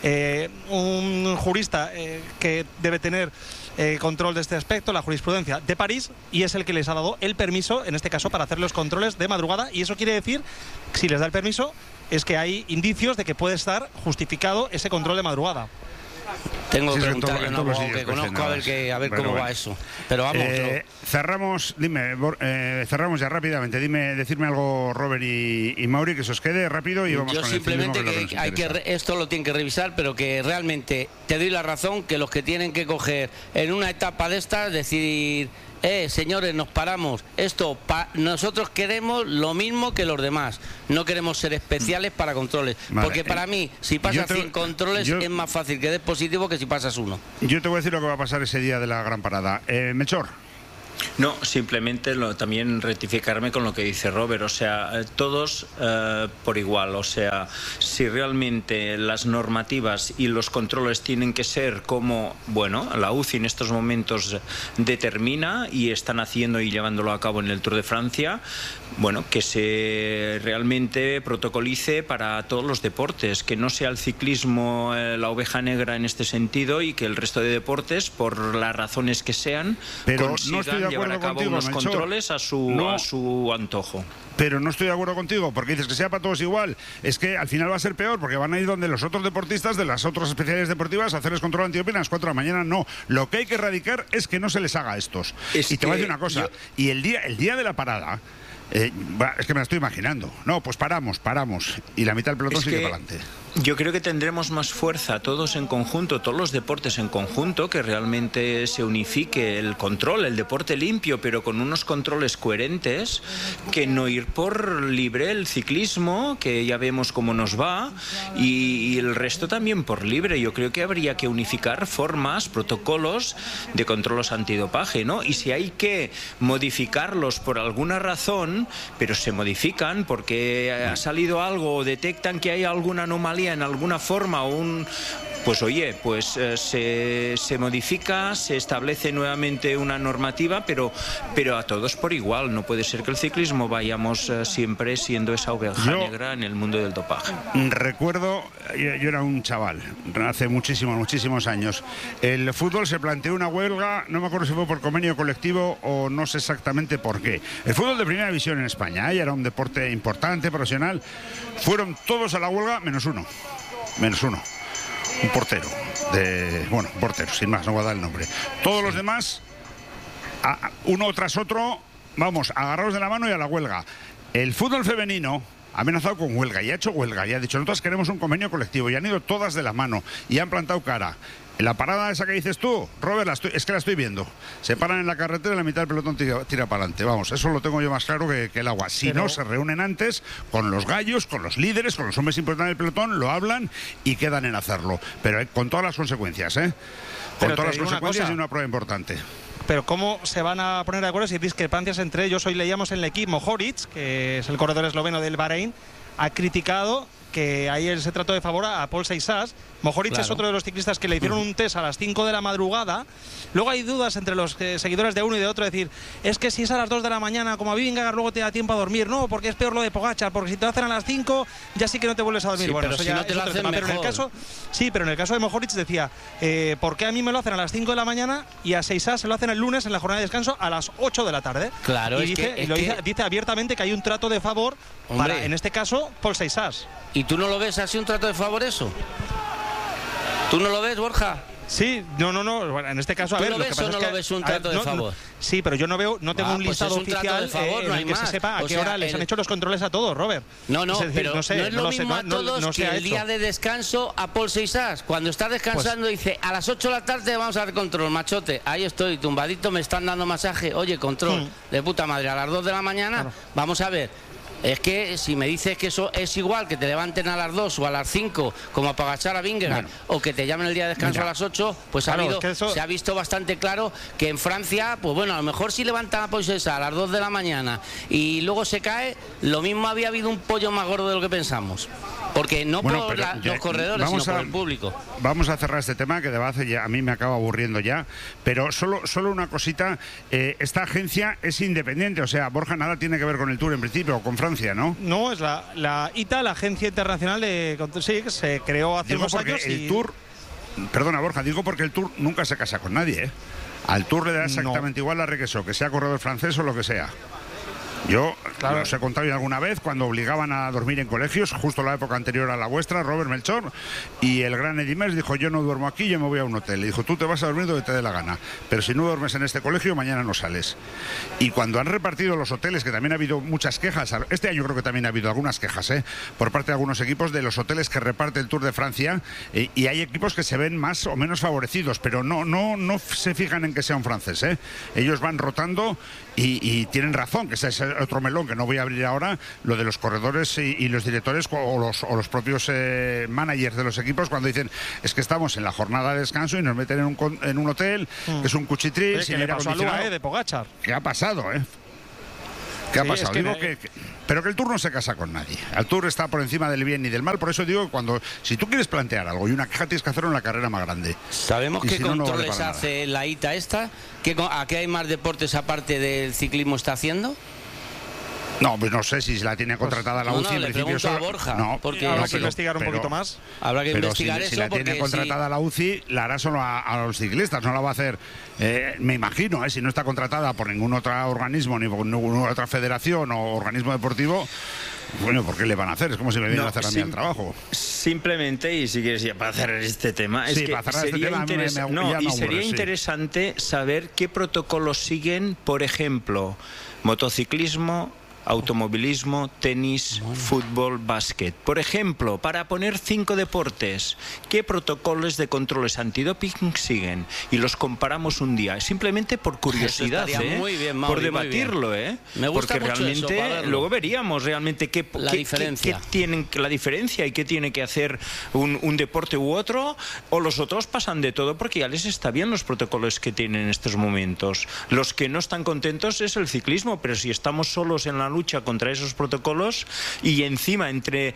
un jurista que debe tener control de este aspecto, la jurisprudencia de París, y es el que les ha dado el permiso, en este caso, para hacer los controles de madrugada, y eso quiere decir, si les da el permiso, es que hay indicios de que puede estar justificado ese control de madrugada. Tengo que preguntarle a un abogado que conozco a ver cómo va eso. Pero vamos. Cerramos ya rápidamente. Decirme algo, Robert y Mauri, que se os quede rápido y vamos. Yo con simplemente el que esto lo tienen que revisar, pero que realmente te doy la razón, que los que tienen que coger en una etapa de estas, decir, señores, nos paramos. Nosotros queremos lo mismo que los demás. No queremos ser especiales para controles. Vale. Porque para mí, si pasas 100 controles, es más fácil que des positivo que si pasas uno. Yo te voy a decir lo que va a pasar ese día de la gran parada. Melchor. No, simplemente también rectificarme con lo que dice Robert, o sea, todos por igual, o sea, si realmente las normativas y los controles tienen que ser como, bueno, la UCI en estos momentos determina y están haciendo y llevándolo a cabo en el Tour de Francia, bueno, que se realmente protocolice para todos los deportes, que no sea el ciclismo la oveja negra en este sentido y que el resto de deportes, por las razones que sean, pero consigan no estoy de llevar a cabo contigo, unos Melchor. controles a su antojo. Pero no estoy de acuerdo contigo, porque dices que sea para todos igual. Es que al final va a ser peor, porque van a ir donde los otros deportistas de las otras especialidades deportivas a hacerles control antidoping a las 4 de la mañana. No, lo que hay que erradicar es que no se les haga a estos. Y te voy a decir una cosa, y el día de la parada, es que me la estoy imaginando. No, pues paramos, y la mitad del pelotón sigue para adelante. Yo creo que tendremos más fuerza todos en conjunto, todos los deportes en conjunto, que realmente se unifique el control, el deporte limpio, pero con unos controles coherentes, que no ir por libre el ciclismo, que ya vemos cómo nos va, y el resto también por libre. Yo creo que habría que unificar formas, protocolos de controles antidopaje, ¿no? Y si hay que modificarlos por alguna razón, pero se modifican porque ha salido algo o detectan que hay alguna anomalía en alguna forma pues oye, pues se modifica, se establece nuevamente una normativa, pero a todos por igual. No puede ser que el ciclismo vayamos siempre siendo esa oveja negra en el mundo del dopaje. Recuerdo, yo era un chaval, hace muchísimos años. El fútbol se planteó una huelga, no me acuerdo si fue por convenio colectivo o no sé exactamente por qué. El fútbol de primera división en España, era un deporte importante, profesional. Fueron todos a la huelga, menos uno. Un portero, portero, sin más, no voy a dar el nombre. Todos los demás, uno tras otro, vamos, agarrados de la mano y a la huelga. El fútbol femenino ha amenazado con huelga y ha hecho huelga y ha dicho, nosotros queremos un convenio colectivo, y han ido todas de la mano y han plantado cara. En la parada esa que dices tú, Robert, es que la estoy viendo. Se paran en la carretera y la mitad del pelotón tira para adelante. Vamos, eso lo tengo yo más claro que el agua. Si no, se reúnen antes con los gallos, con los líderes, con los hombres importantes del pelotón, lo hablan y quedan en hacerlo. Pero con todas las consecuencias, ¿eh? Con todas las consecuencias y una prueba importante. Pero ¿cómo se van a poner de acuerdo si hay discrepancias entre ellos? Hoy leíamos en el equipo Mohoric, que es el corredor esloveno del Bahrein, ha criticado que ahí se trató de favor a Paul Seixas. Mohoric es otro de los ciclistas que le hicieron un test a las 5 de la madrugada. Luego hay dudas entre los seguidores de uno y de otro, decir, es que si es a las 2 de la mañana, como a Vingegaard, luego te da tiempo a dormir. No, porque es peor lo de Pogačar, porque si te lo hacen a las 5, ya sí que no te vuelves a dormir. Sí, bueno, pero eso si ya no te lo hacen mejor. Pero en el caso de Mohoric decía, ¿por qué a mí me lo hacen a las 5 de la mañana y a Seixas se lo hacen el lunes en la jornada de descanso a las 8 de la tarde? Claro, y dice abiertamente que hay un trato de favor para, en este caso, Paul Seixas. ¿Y tú no lo ves así un trato de favor eso? ¿Tú no lo ves, Borja? Sí, no. Bueno, en este caso, a ver, ¿Tú lo ves o no lo ves un trato de favor? Sí, pero yo no tengo un listado oficial no hay que se sepa a qué hora les han hecho los controles a todos, Robert. No, pero no es lo mismo a todos que el día de descanso a Paul Seixas. Cuando está descansando dice, a las 8 de la tarde vamos a dar control, machote. Ahí estoy, tumbadito, me están dando masaje. Oye, control, de puta madre, a las 2 de la mañana, vamos a ver. Es que si me dices que eso es igual que te levanten a las 2 o a las 5 como a Pogačar, a Vingegaard, o que te llamen el día de descanso a las 8, pues se ha visto bastante claro que en Francia, pues bueno, a lo mejor si levantan a Pogačar a las 2 de la mañana y luego se cae, lo mismo había habido un pollo más gordo de lo que pensamos. Porque no por los corredores, sino por el público. Vamos a cerrar este tema que de base ya a mí me acaba aburriendo ya, pero solo una cosita, esta agencia es independiente, o sea, Borja, nada tiene que ver con el Tour en principio, o con Francia, ¿no? No, es la ITA, la Agencia Internacional de... Sí, que se creó hace unos años el Tour, perdona Borja, digo porque el Tour nunca se casa con nadie, ¿eh? Al Tour le da exactamente igual la regreso, que sea corredor francés o lo que sea. Yo os he contado ya alguna vez cuando obligaban a dormir en colegios, justo la época anterior a la vuestra, Robert Melchor, y el gran Eddy Merckx dijo, yo no duermo aquí, yo me voy a un hotel. Le dijo, tú te vas a dormir donde te dé la gana, pero si no duermes en este colegio, mañana no sales. Y cuando han repartido los hoteles, que también ha habido muchas quejas, este año creo que también ha habido algunas quejas, por parte de algunos equipos de los hoteles que reparte el Tour de Francia, y hay equipos que se ven más o menos favorecidos, pero no se fijan en que sea un francés, Ellos van rotando y tienen razón, que otro melón que no voy a abrir ahora, lo de los corredores y los directores o los propios managers de los equipos cuando dicen es que estamos en la jornada de descanso y nos meten en un hotel, que es un cuchitril, sin aire acondicionado. De Pogačar. ¿Qué ha pasado, ¿Qué ha pasado? Digo pero que el Tour no se casa con nadie. El Tour está por encima del bien y del mal. Por eso digo que si tú quieres plantear algo y una queja, tienes que hacerlo en la carrera más grande. ¿Sabemos qué controles hace la ITA esta? ¿A qué hay más deportes aparte del ciclismo está haciendo? No, pues no sé si la tiene contratada la UCI. Le pregunto a Borja. Porque habrá que investigar un poquito más. Habrá que investigar eso. Si la tiene contratada la UCI, la hará solo a los ciclistas. No la va a hacer, me imagino, si no está contratada por ningún otro organismo, ni por ninguna otra federación o organismo deportivo. Bueno, ¿por qué le van a hacer? Es como si me vinieran a hacer a mí el trabajo. Simplemente, y si quieres ya para cerrar este tema, sí, para cerrar este tema sería interesante saber qué protocolos siguen, por ejemplo, motociclismo, automovilismo, tenis, fútbol, básquet. Por ejemplo, para poner 5 deportes, ¿qué protocolos de controles antidoping siguen? Y los comparamos un día, simplemente por curiosidad, muy bien, Mauri, por debatirlo, Me gusta porque mucho realmente eso, luego veríamos realmente qué tienen la diferencia y qué tiene que hacer un deporte u otro, o los otros pasan de todo porque ya les está bien los protocolos que tienen en estos momentos. Los que no están contentos es el ciclismo, pero si estamos solos en la lucha contra esos protocolos y encima entre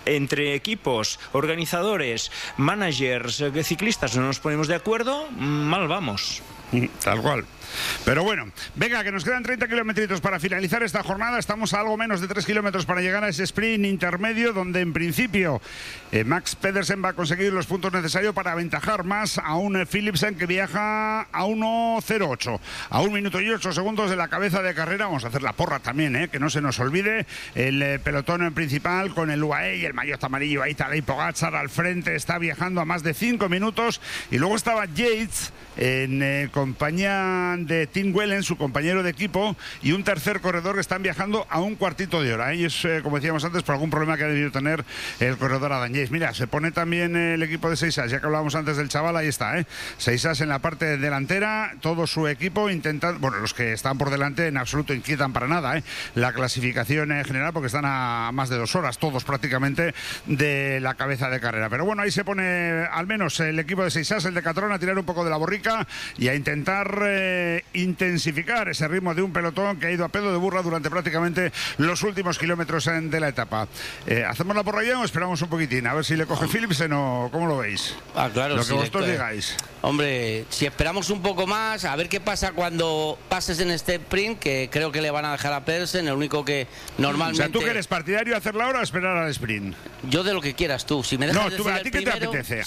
equipos, organizadores, managers, ciclistas no nos ponemos de acuerdo, mal vamos. Tal cual. Pero bueno, venga, que nos quedan 30 kilómetros para finalizar esta jornada. Estamos a algo menos de 3 kilómetros para llegar a ese sprint intermedio, donde en principio Max Pedersen va a conseguir los puntos necesarios para aventajar más a un Philipsen que viaja a 1:08, a 1 minuto y 8 segundos de la cabeza de carrera. Vamos a hacer la porra también, que no se nos olvide. El pelotón principal con el UAE y el maillot amarillo. Ahí Tadej Pogačar al frente, está viajando a más de 5 minutos. Y luego estaba Yates en compañía de Tim Wellens, su compañero de equipo, y un tercer corredor que están viajando a un cuartito de hora. Y es, como decíamos antes, por algún problema que ha debido tener el corredor Adam Yates. Mira, se pone también el equipo de Seisas, ya que hablábamos antes del chaval, ahí está, Seisas en la parte delantera, todo su equipo intentando, bueno, los que están por delante en absoluto inquietan para nada, la clasificación general, porque están a más de 2 horas, todos prácticamente, de la cabeza de carrera. Pero bueno, ahí se pone al menos el equipo de Seisas, el de Catrón, a tirar un poco de la borrica y a intentar intensificar ese ritmo de un pelotón que ha ido a pedo de burra durante prácticamente los últimos kilómetros de la etapa. ¿Hacemos la porra ya o esperamos un poquitín? A ver si le coge Philipsen o ¿cómo lo veis? Claro, lo que vosotros digáis. Hombre, si esperamos un poco más, a ver qué pasa cuando pases en este sprint, que creo que le van a dejar a Pedersen, el único que normalmente... O sea, ¿tú que eres partidario de hacerla ahora o esperar al sprint? Yo de lo que quieras tú. Si me dejas a ti qué te apetece.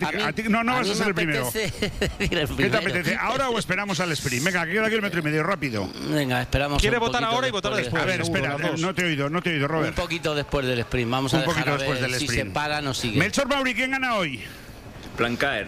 No vas a ser el primero. ¿Qué te apetece? ¿Ahora o esperamos al sprint? Venga, que queda kilómetro y medio, rápido. Venga, esperamos. Quiere votar ahora y votar después. A ver, espera, no te he oído, Robert. Un poquito después del sprint. Vamos a dejar a ver si se paran o siguen. Melchor Mauri, ¿quién gana hoy? Blancaer.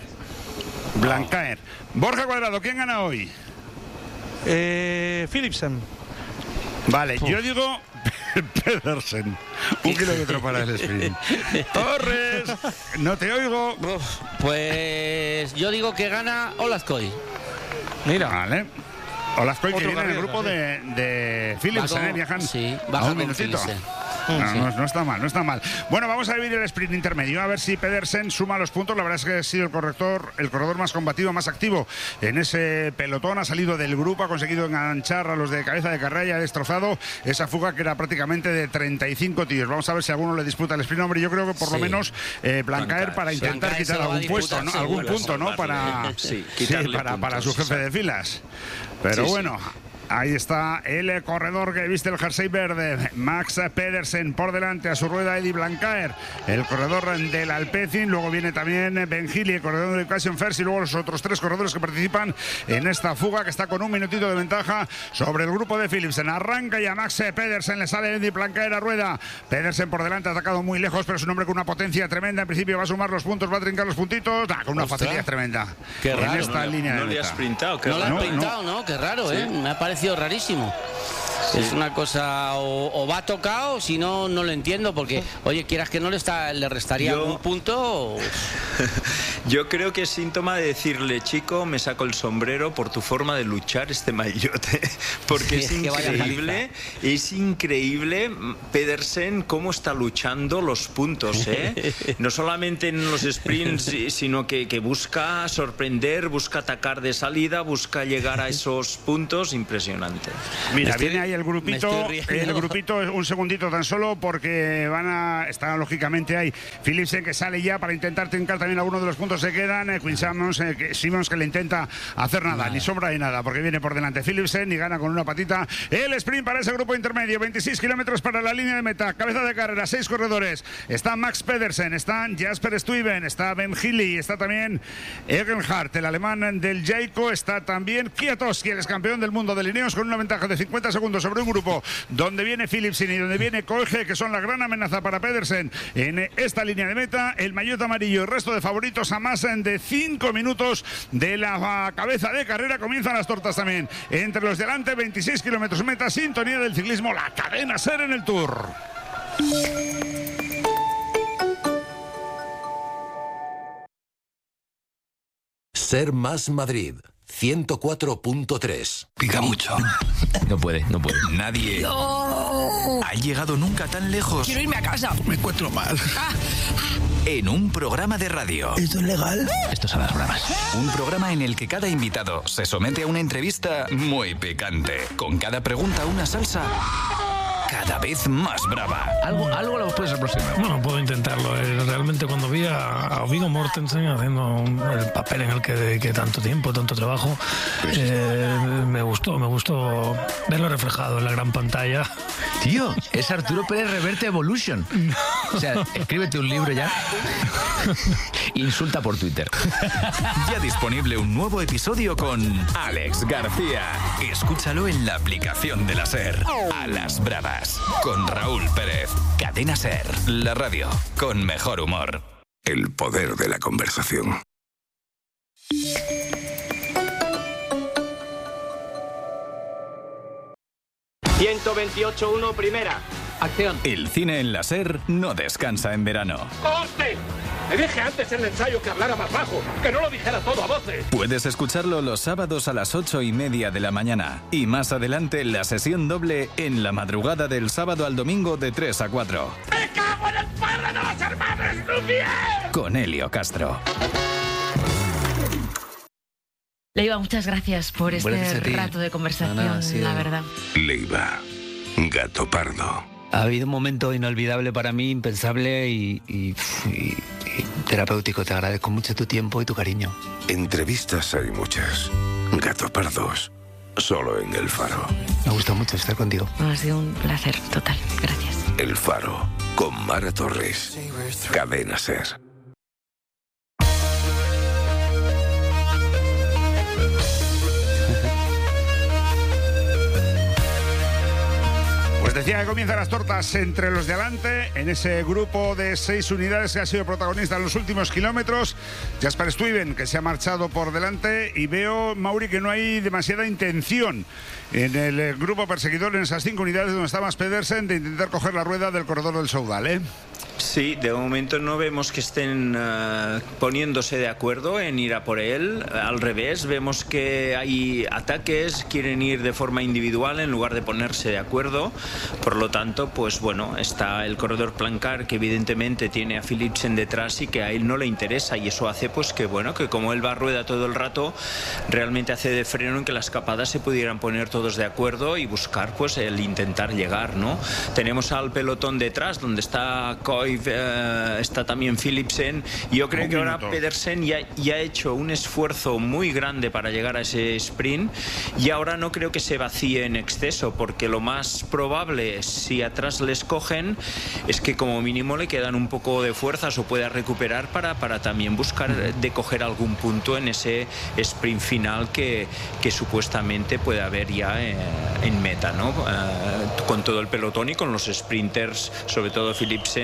Borja Cuadrado, ¿quién gana hoy? Philipsen. Vale, yo digo Pedersen. 1 kilómetro para el sprint. Torres, no te oigo. Pues yo digo que gana Olazcoy. Mira. Vale. Olazcoy que viene en el grupo de Philipsen, viajan a 1 minutito. No está mal. Bueno, vamos a dividir el sprint intermedio, a ver si Pedersen suma los puntos. La verdad es que ha sido el corredor más combativo, más activo en ese pelotón. Ha salido del grupo, ha conseguido enganchar a los de cabeza de carrera y ha destrozado esa fuga que era prácticamente de 35 tíos. Vamos a ver si alguno le disputa el sprint. Hombre, yo creo que por lo menos Blancaer para intentar quitar algún puesto, ¿no? Algún punto, ¿no? Para su jefe de filas. Pero bueno, ahí está el corredor que viste el jersey verde, Max Pedersen, por delante a su rueda Eddie Blancaer, el corredor del Alpecin. Luego viene también Ben Healy, el corredor de Occasion First, y luego los otros 3 corredores que participan en esta fuga, que está con 1 minutito de ventaja sobre el grupo de Philipsen. Arranca y a Max Pedersen le sale Eddie Blancaer a rueda. Pedersen por delante, ha atacado muy lejos, pero es un hombre con una potencia tremenda. En principio va a sumar los puntos, va a trincar los puntitos, con una facilidad tremenda. Qué raro, en esta línea no le ha sprintado. No le ha sprintado, ¿no? Qué raro, Me ha parecido rarísimo. Es una cosa, o va tocado, si no, no lo entiendo, porque, oye, quieras que no le restaría algún punto. Yo creo que es síntoma de decirle, chico, me saco el sombrero por tu forma de luchar este maillote, porque Sí, es increíble Pedersen cómo está luchando los puntos, ¿eh? No solamente en los sprints, sino que busca sorprender, busca atacar de salida, busca llegar a esos puntos, impresionante. Mira, viene ahí el grupito, un segundito tan solo, porque está lógicamente ahí Philipsen, que sale ya para intentar trincar también alguno de los puntos que quedan. Quinn Simmons, que le intenta hacer nada, ni sombra ni nada, porque viene por delante Philipsen y gana con una patita el sprint para ese grupo intermedio. 26 kilómetros para la línea de meta, cabeza de carrera, 6 corredores. Está Max Pedersen, está Jasper Stuyven, está Ben Healy, está también Egenhardt, el alemán del Jayco, está también Kwiatkowski, el ex campeón del mundo de Lineos, con una ventaja de 50 segundos sobre un grupo donde viene Philipsen y donde viene Koege, que son la gran amenaza para Pedersen en esta línea de meta. El maillot amarillo, el resto de favoritos a más de 5 minutos de la cabeza de carrera. Comienzan las tortas también entre los delante. 26 kilómetros meta, sintonía del ciclismo, la cadena SER en el Tour. SER más Madrid 104.3. Pica mucho. No puede. Nadie ha llegado nunca tan lejos. Quiero irme a casa. Me encuentro mal. En un programa de radio. ¿Esto es legal? Esto son las bromas. Un programa en el que cada invitado se somete a una entrevista muy picante. Con cada pregunta una salsa cada vez más brava. Algo lo puedes aproximar. Bueno, puedo intentarlo. Realmente cuando vi a Viggo Mortensen haciendo el papel en el que dediqué tanto tiempo, tanto trabajo, me gustó verlo reflejado en la gran pantalla. Tío, es Arturo Pérez Reverte Evolution. O sea, escríbete un libro ya. Insulta por Twitter. Ya disponible un nuevo episodio con Alex García. Escúchalo en la aplicación de la SER. A las bravas. Con Raúl Pérez. Cadena SER. La radio con mejor humor. El poder de la conversación. ...128-1 primera. Acción. El cine en la SER no descansa en verano. ¡Corte! Le dije antes en el ensayo que hablara más bajo, que no lo dijera todo a voces. Puedes escucharlo los sábados a las 8:30 de la mañana. Y más adelante la sesión doble en la madrugada del sábado al domingo de 3 a 4. ¡Me cago en el padre de los hermanos Lumière! Con Helio Castro. Leiva, muchas gracias por este rato de conversación, la verdad. Leiva, gato pardo. Ha habido un momento inolvidable para mí, impensable y terapéutico. Te agradezco mucho tu tiempo y tu cariño. Entrevistas hay muchas. Gato pardos, solo en El Faro. Me gusta mucho estar contigo. Ha sido un placer total. Gracias. El Faro, con Mara Torres. Cadena SER. Pues decía que comienzan las tortas entre los de adelante, en ese grupo de 6 unidades que ha sido protagonista en los últimos kilómetros. Jasper Stuyven, que se ha marchado por delante, y veo, Mauri, que no hay demasiada intención en el grupo perseguidor, en esas 5 unidades donde está Max Pedersen, de intentar coger la rueda del corredor del Soudal, ¿eh? Sí, de momento no vemos que estén poniéndose de acuerdo en ir a por él. Al revés, vemos que hay ataques, quieren ir de forma individual en lugar de ponerse de acuerdo. Por lo tanto, pues bueno, está el corredor Plancard, que evidentemente tiene a Philipsen detrás y que a él no le interesa, y eso hace pues que bueno, que como él va a rueda todo el rato, realmente hace de freno en que las escapadas se pudieran poner todos de acuerdo y buscar pues el intentar llegar, ¿no? Tenemos al pelotón detrás, donde está Koif, está también Philipsen. Yo creo que ahora Pedersen ya ha hecho un esfuerzo muy grande para llegar a ese sprint, y ahora no creo que se vacíe en exceso, porque lo más probable, si atrás les cogen, es que como mínimo le quedan un poco de fuerzas o pueda recuperar para también buscar de coger algún punto en ese sprint final que supuestamente puede haber ya en meta, ¿no? Con todo el pelotón y con los sprinters, sobre todo Philipsen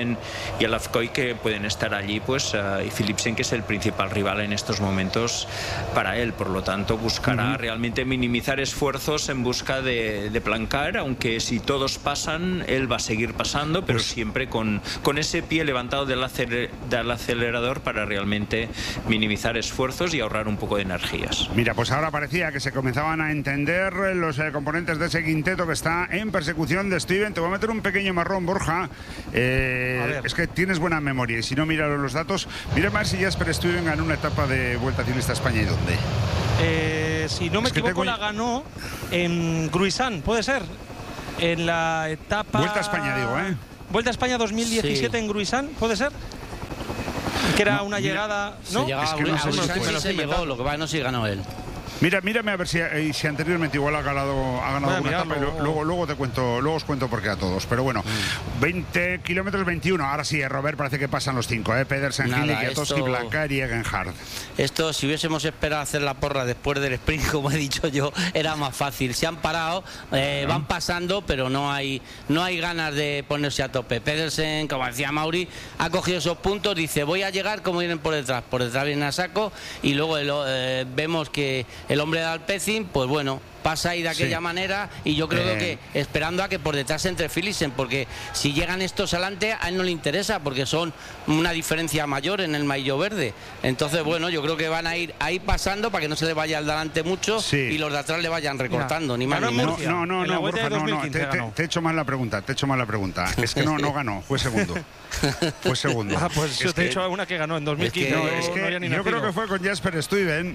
Alafcoy, que pueden estar allí, pues, y Philipsen, que es el principal rival en estos momentos para él. Por lo tanto, buscará realmente minimizar esfuerzos en busca de plancar, aunque si todos pasan, él va a seguir pasando, pero siempre con ese pie levantado del acelerador para realmente minimizar esfuerzos y ahorrar un poco de energías. Mira, pues ahora parecía que se comenzaban a entender los componentes de ese quinteto que está en persecución de Stuyven. Te voy a meter un pequeño marrón, Borja. Es que tienes buena memoria y si no, mira los datos. Mira más si Jasper Stuyven ganó una etapa de Vuelta Ciclista a España. ¿Y dónde? Si no me equivoco, la ganó en Gruisán, ¿puede ser? En la etapa... Vuelta a España, digo, ¿eh? Vuelta a España 2017 en Gruisán, ¿puede ser? Que era una llegada... ¿no? Se llegaba a Gruisán, se llegó, lo que pasa no si ganó él. Mírame a ver si anteriormente igual ha ganado alguna etapa y luego os cuento por qué a todos. Pero bueno, 20 kilómetros 21. Ahora sí, Robert, parece que pasan los 5, Pedersen, Hindley, Kwiatkowski, Blancar y Egenhard. Esto, si hubiésemos esperado hacer la porra después del sprint, como he dicho yo, era más fácil. Se han parado, van pasando, pero no hay ganas de ponerse a tope. Pedersen, como decía Mauri, ha cogido esos puntos, dice, voy a llegar como vienen por detrás vienen a saco, y luego vemos que el hombre de Alpecin, pues bueno, pasa ahí de aquella manera, y yo creo que esperando a que por detrás entre Philipsen, porque si llegan estos adelante a él no le interesa, porque son una diferencia mayor en el maillot verde. Entonces bueno, yo creo que van a ir ahí pasando para que no se le vaya al delante mucho y los de atrás le vayan recortando. Ni más ni menos. No, Borja, te he hecho mal la pregunta, es que no ganó, fue segundo. Pues yo te he hecho una que ganó en 2015. Yo creo que fue con Jasper Stuyven.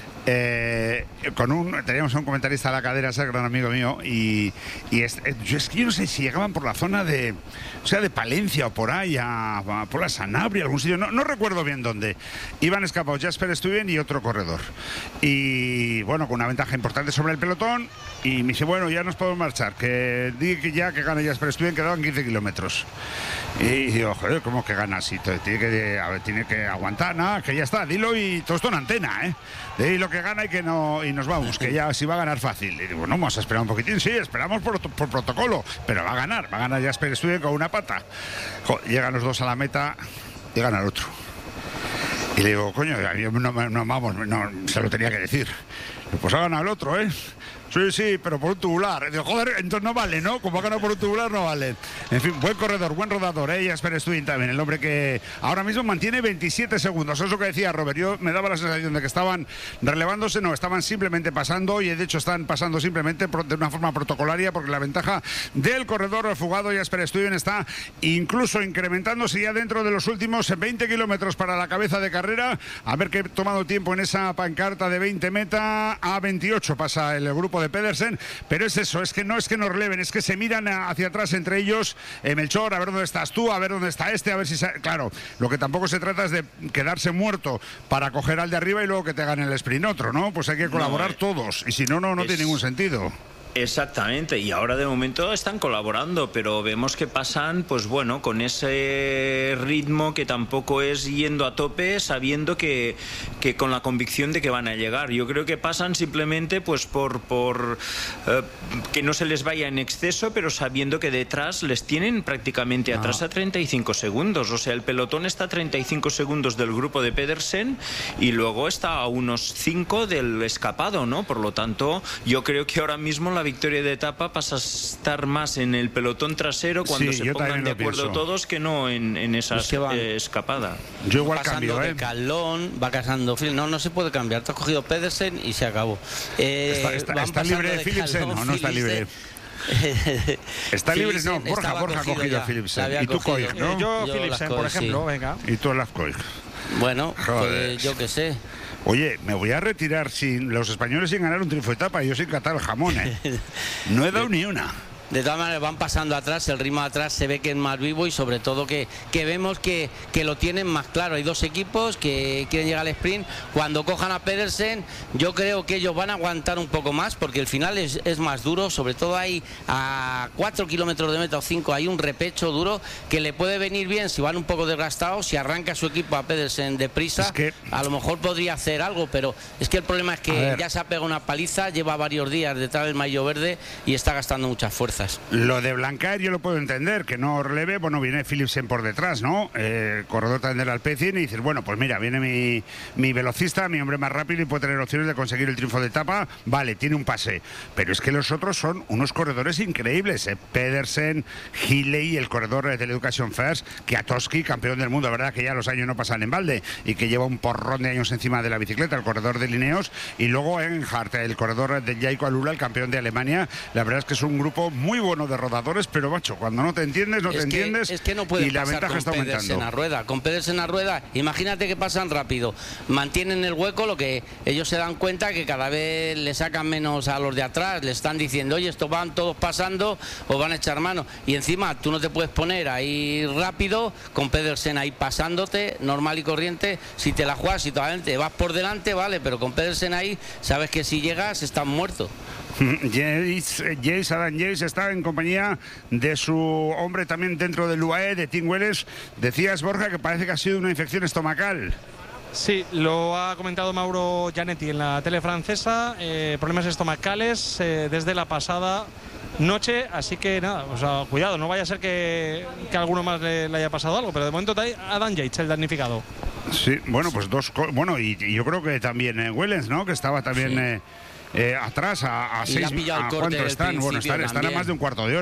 Teníamos un comentarista a la cadera, ese gran amigo mío, y es que yo no sé si llegaban por la zona de Palencia o por ahí, por la Sanabria, algún sitio, no recuerdo bien dónde. Iban escapados Jasper Stuyven y otro corredor, y bueno, con una ventaja importante sobre el pelotón, y me dice, bueno, ya nos podemos marchar, que gana Jasper Stuyven, quedaban 15 kilómetros. Y digo, joder, ¿cómo que gana así? Tiene que aguantar, nada, que ya está, dilo, y todo esto en antena, de lo que gana y nos vamos, que ya sí va a ganar fácil. Y digo, no, vamos a esperar un poquitín, sí, esperamos por protocolo, pero va a ganar Jasper Stuyven con una pata. Llegan los dos a la meta y gana el otro. Y le digo, coño, no, se lo tenía que decir. Pues ha ganado el otro, Sí, pero por un tubular. Digo, joder, entonces no vale, ¿no? Como ha ganado por un tubular, no vale. En fin, buen corredor, buen rodador, Jasper Stuyven también, el hombre que ahora mismo mantiene 27 segundos. Eso es lo que decía Robert. Yo me daba la sensación de que estaban relevándose, no, estaban simplemente pasando, y de hecho están pasando simplemente de una forma protocolaria, porque la ventaja del corredor fugado Jasper Stuyven está incluso incrementándose ya dentro de los últimos 20 kilómetros para la cabeza de carrera. A ver qué ha tomado tiempo en esa pancarta de 20 meta a 28. Pasa el grupo de Pedersen, pero es eso, es que no releven, es que se miran hacia atrás entre ellos. Melchor, a ver dónde estás tú, a ver dónde está a ver si... Claro, lo que tampoco se trata es de quedarse muerto para coger al de arriba y luego que te gane el sprint otro, ¿no? Pues hay que colaborar todos, y si no tiene ningún sentido. Exactamente, y ahora de momento están colaborando, pero vemos que pasan, pues bueno, con ese ritmo que tampoco es yendo a tope, sabiendo que con la convicción de que van a llegar. Yo creo que pasan simplemente pues por que no se les vaya en exceso, pero sabiendo que detrás les tienen prácticamente atrás a 35 segundos. O sea, el pelotón está a 35 segundos del grupo de Pedersen y luego está a unos 5 del escapado, ¿no? Por lo tanto, yo creo que ahora mismo la victoria de etapa pasa a estar más en el pelotón trasero cuando se pongan de acuerdo todos que no en esa escapada. Yo igual cambio, de Calón, va casando. No se puede cambiar. Te has cogido Pedersen y se acabó. ¿Está libre de Philipsen o no está libre? Está libre, no, Borja ha cogido a Philipsen. Y tú Koig, ¿no? Yo Philipsen, por ejemplo, venga. Y tú Alafcoy. Bueno, pues yo qué sé. Oye, me voy a retirar sin los españoles sin ganar un triunfo de etapa y yo sin catar el jamón, No he dado ni una. De todas maneras van pasando atrás, el ritmo de atrás se ve que es más vivo y sobre todo que vemos que lo tienen más claro. Hay dos equipos que quieren llegar al sprint. Cuando cojan a Pedersen, yo creo que ellos van a aguantar un poco más porque el final es más duro, sobre todo hay a 4 kilómetros de meta o 5, hay un repecho duro que le puede venir bien si van un poco desgastados, si arranca su equipo a Pedersen deprisa, a lo mejor podría hacer algo, pero es que el problema es que ya se ha pegado una paliza, lleva varios días detrás del maillot verde y está gastando mucha fuerza. fuerzas. Lo de Blancaer yo lo puedo entender, que no releve, bueno, viene Philipsen por detrás, ¿no? Corredor también del Alpecin, y dices, bueno, pues mira, viene mi velocista, mi hombre más rápido y puede tener opciones de conseguir el triunfo de etapa, vale, tiene un pase, pero es que los otros son unos corredores increíbles, Pedersen, Hilley, el corredor de la Education First, Kwiatkowski, campeón del mundo, verdad que ya los años no pasan en balde y que lleva un porrón de años encima de la bicicleta, el corredor de Lineos, y luego Earnhardt, el corredor de Jaiko Alula, el campeón de Alemania. La verdad es que es un grupo muy bueno de rodadores, pero macho, cuando no te entiendes, no te entiendes, es que no puede y la pasar ventaja con está Pedersen aumentando. a rueda. Con Pedersen a rueda, imagínate que pasan rápido, mantienen el hueco, lo que ellos se dan cuenta que cada vez le sacan menos a los de atrás, le están diciendo, oye, estos van todos pasando, os van a echar mano, y encima tú no te puedes poner ahí rápido, con Pedersen ahí pasándote, normal y corriente, si te la juegas, si todavía te vas por delante, vale, pero con Pedersen ahí, sabes que si llegas, estás muerto. Adam Yates está en compañía de su hombre también dentro del UAE, de Tim Wellens. Decías, Borja, que parece que ha sido una infección estomacal. Sí, lo ha comentado Mauro Gianetti en la tele francesa, problemas estomacales desde la pasada noche, así que nada, o sea, cuidado, no vaya a ser que a alguno más le haya pasado algo, pero de momento Adam Yates, el damnificado. Sí, bueno, pues bueno, y yo creo que también Wellens, ¿no? Que estaba también atrás a 6, ¿a cuánto están? Bueno, están a más de un cuarto de hora.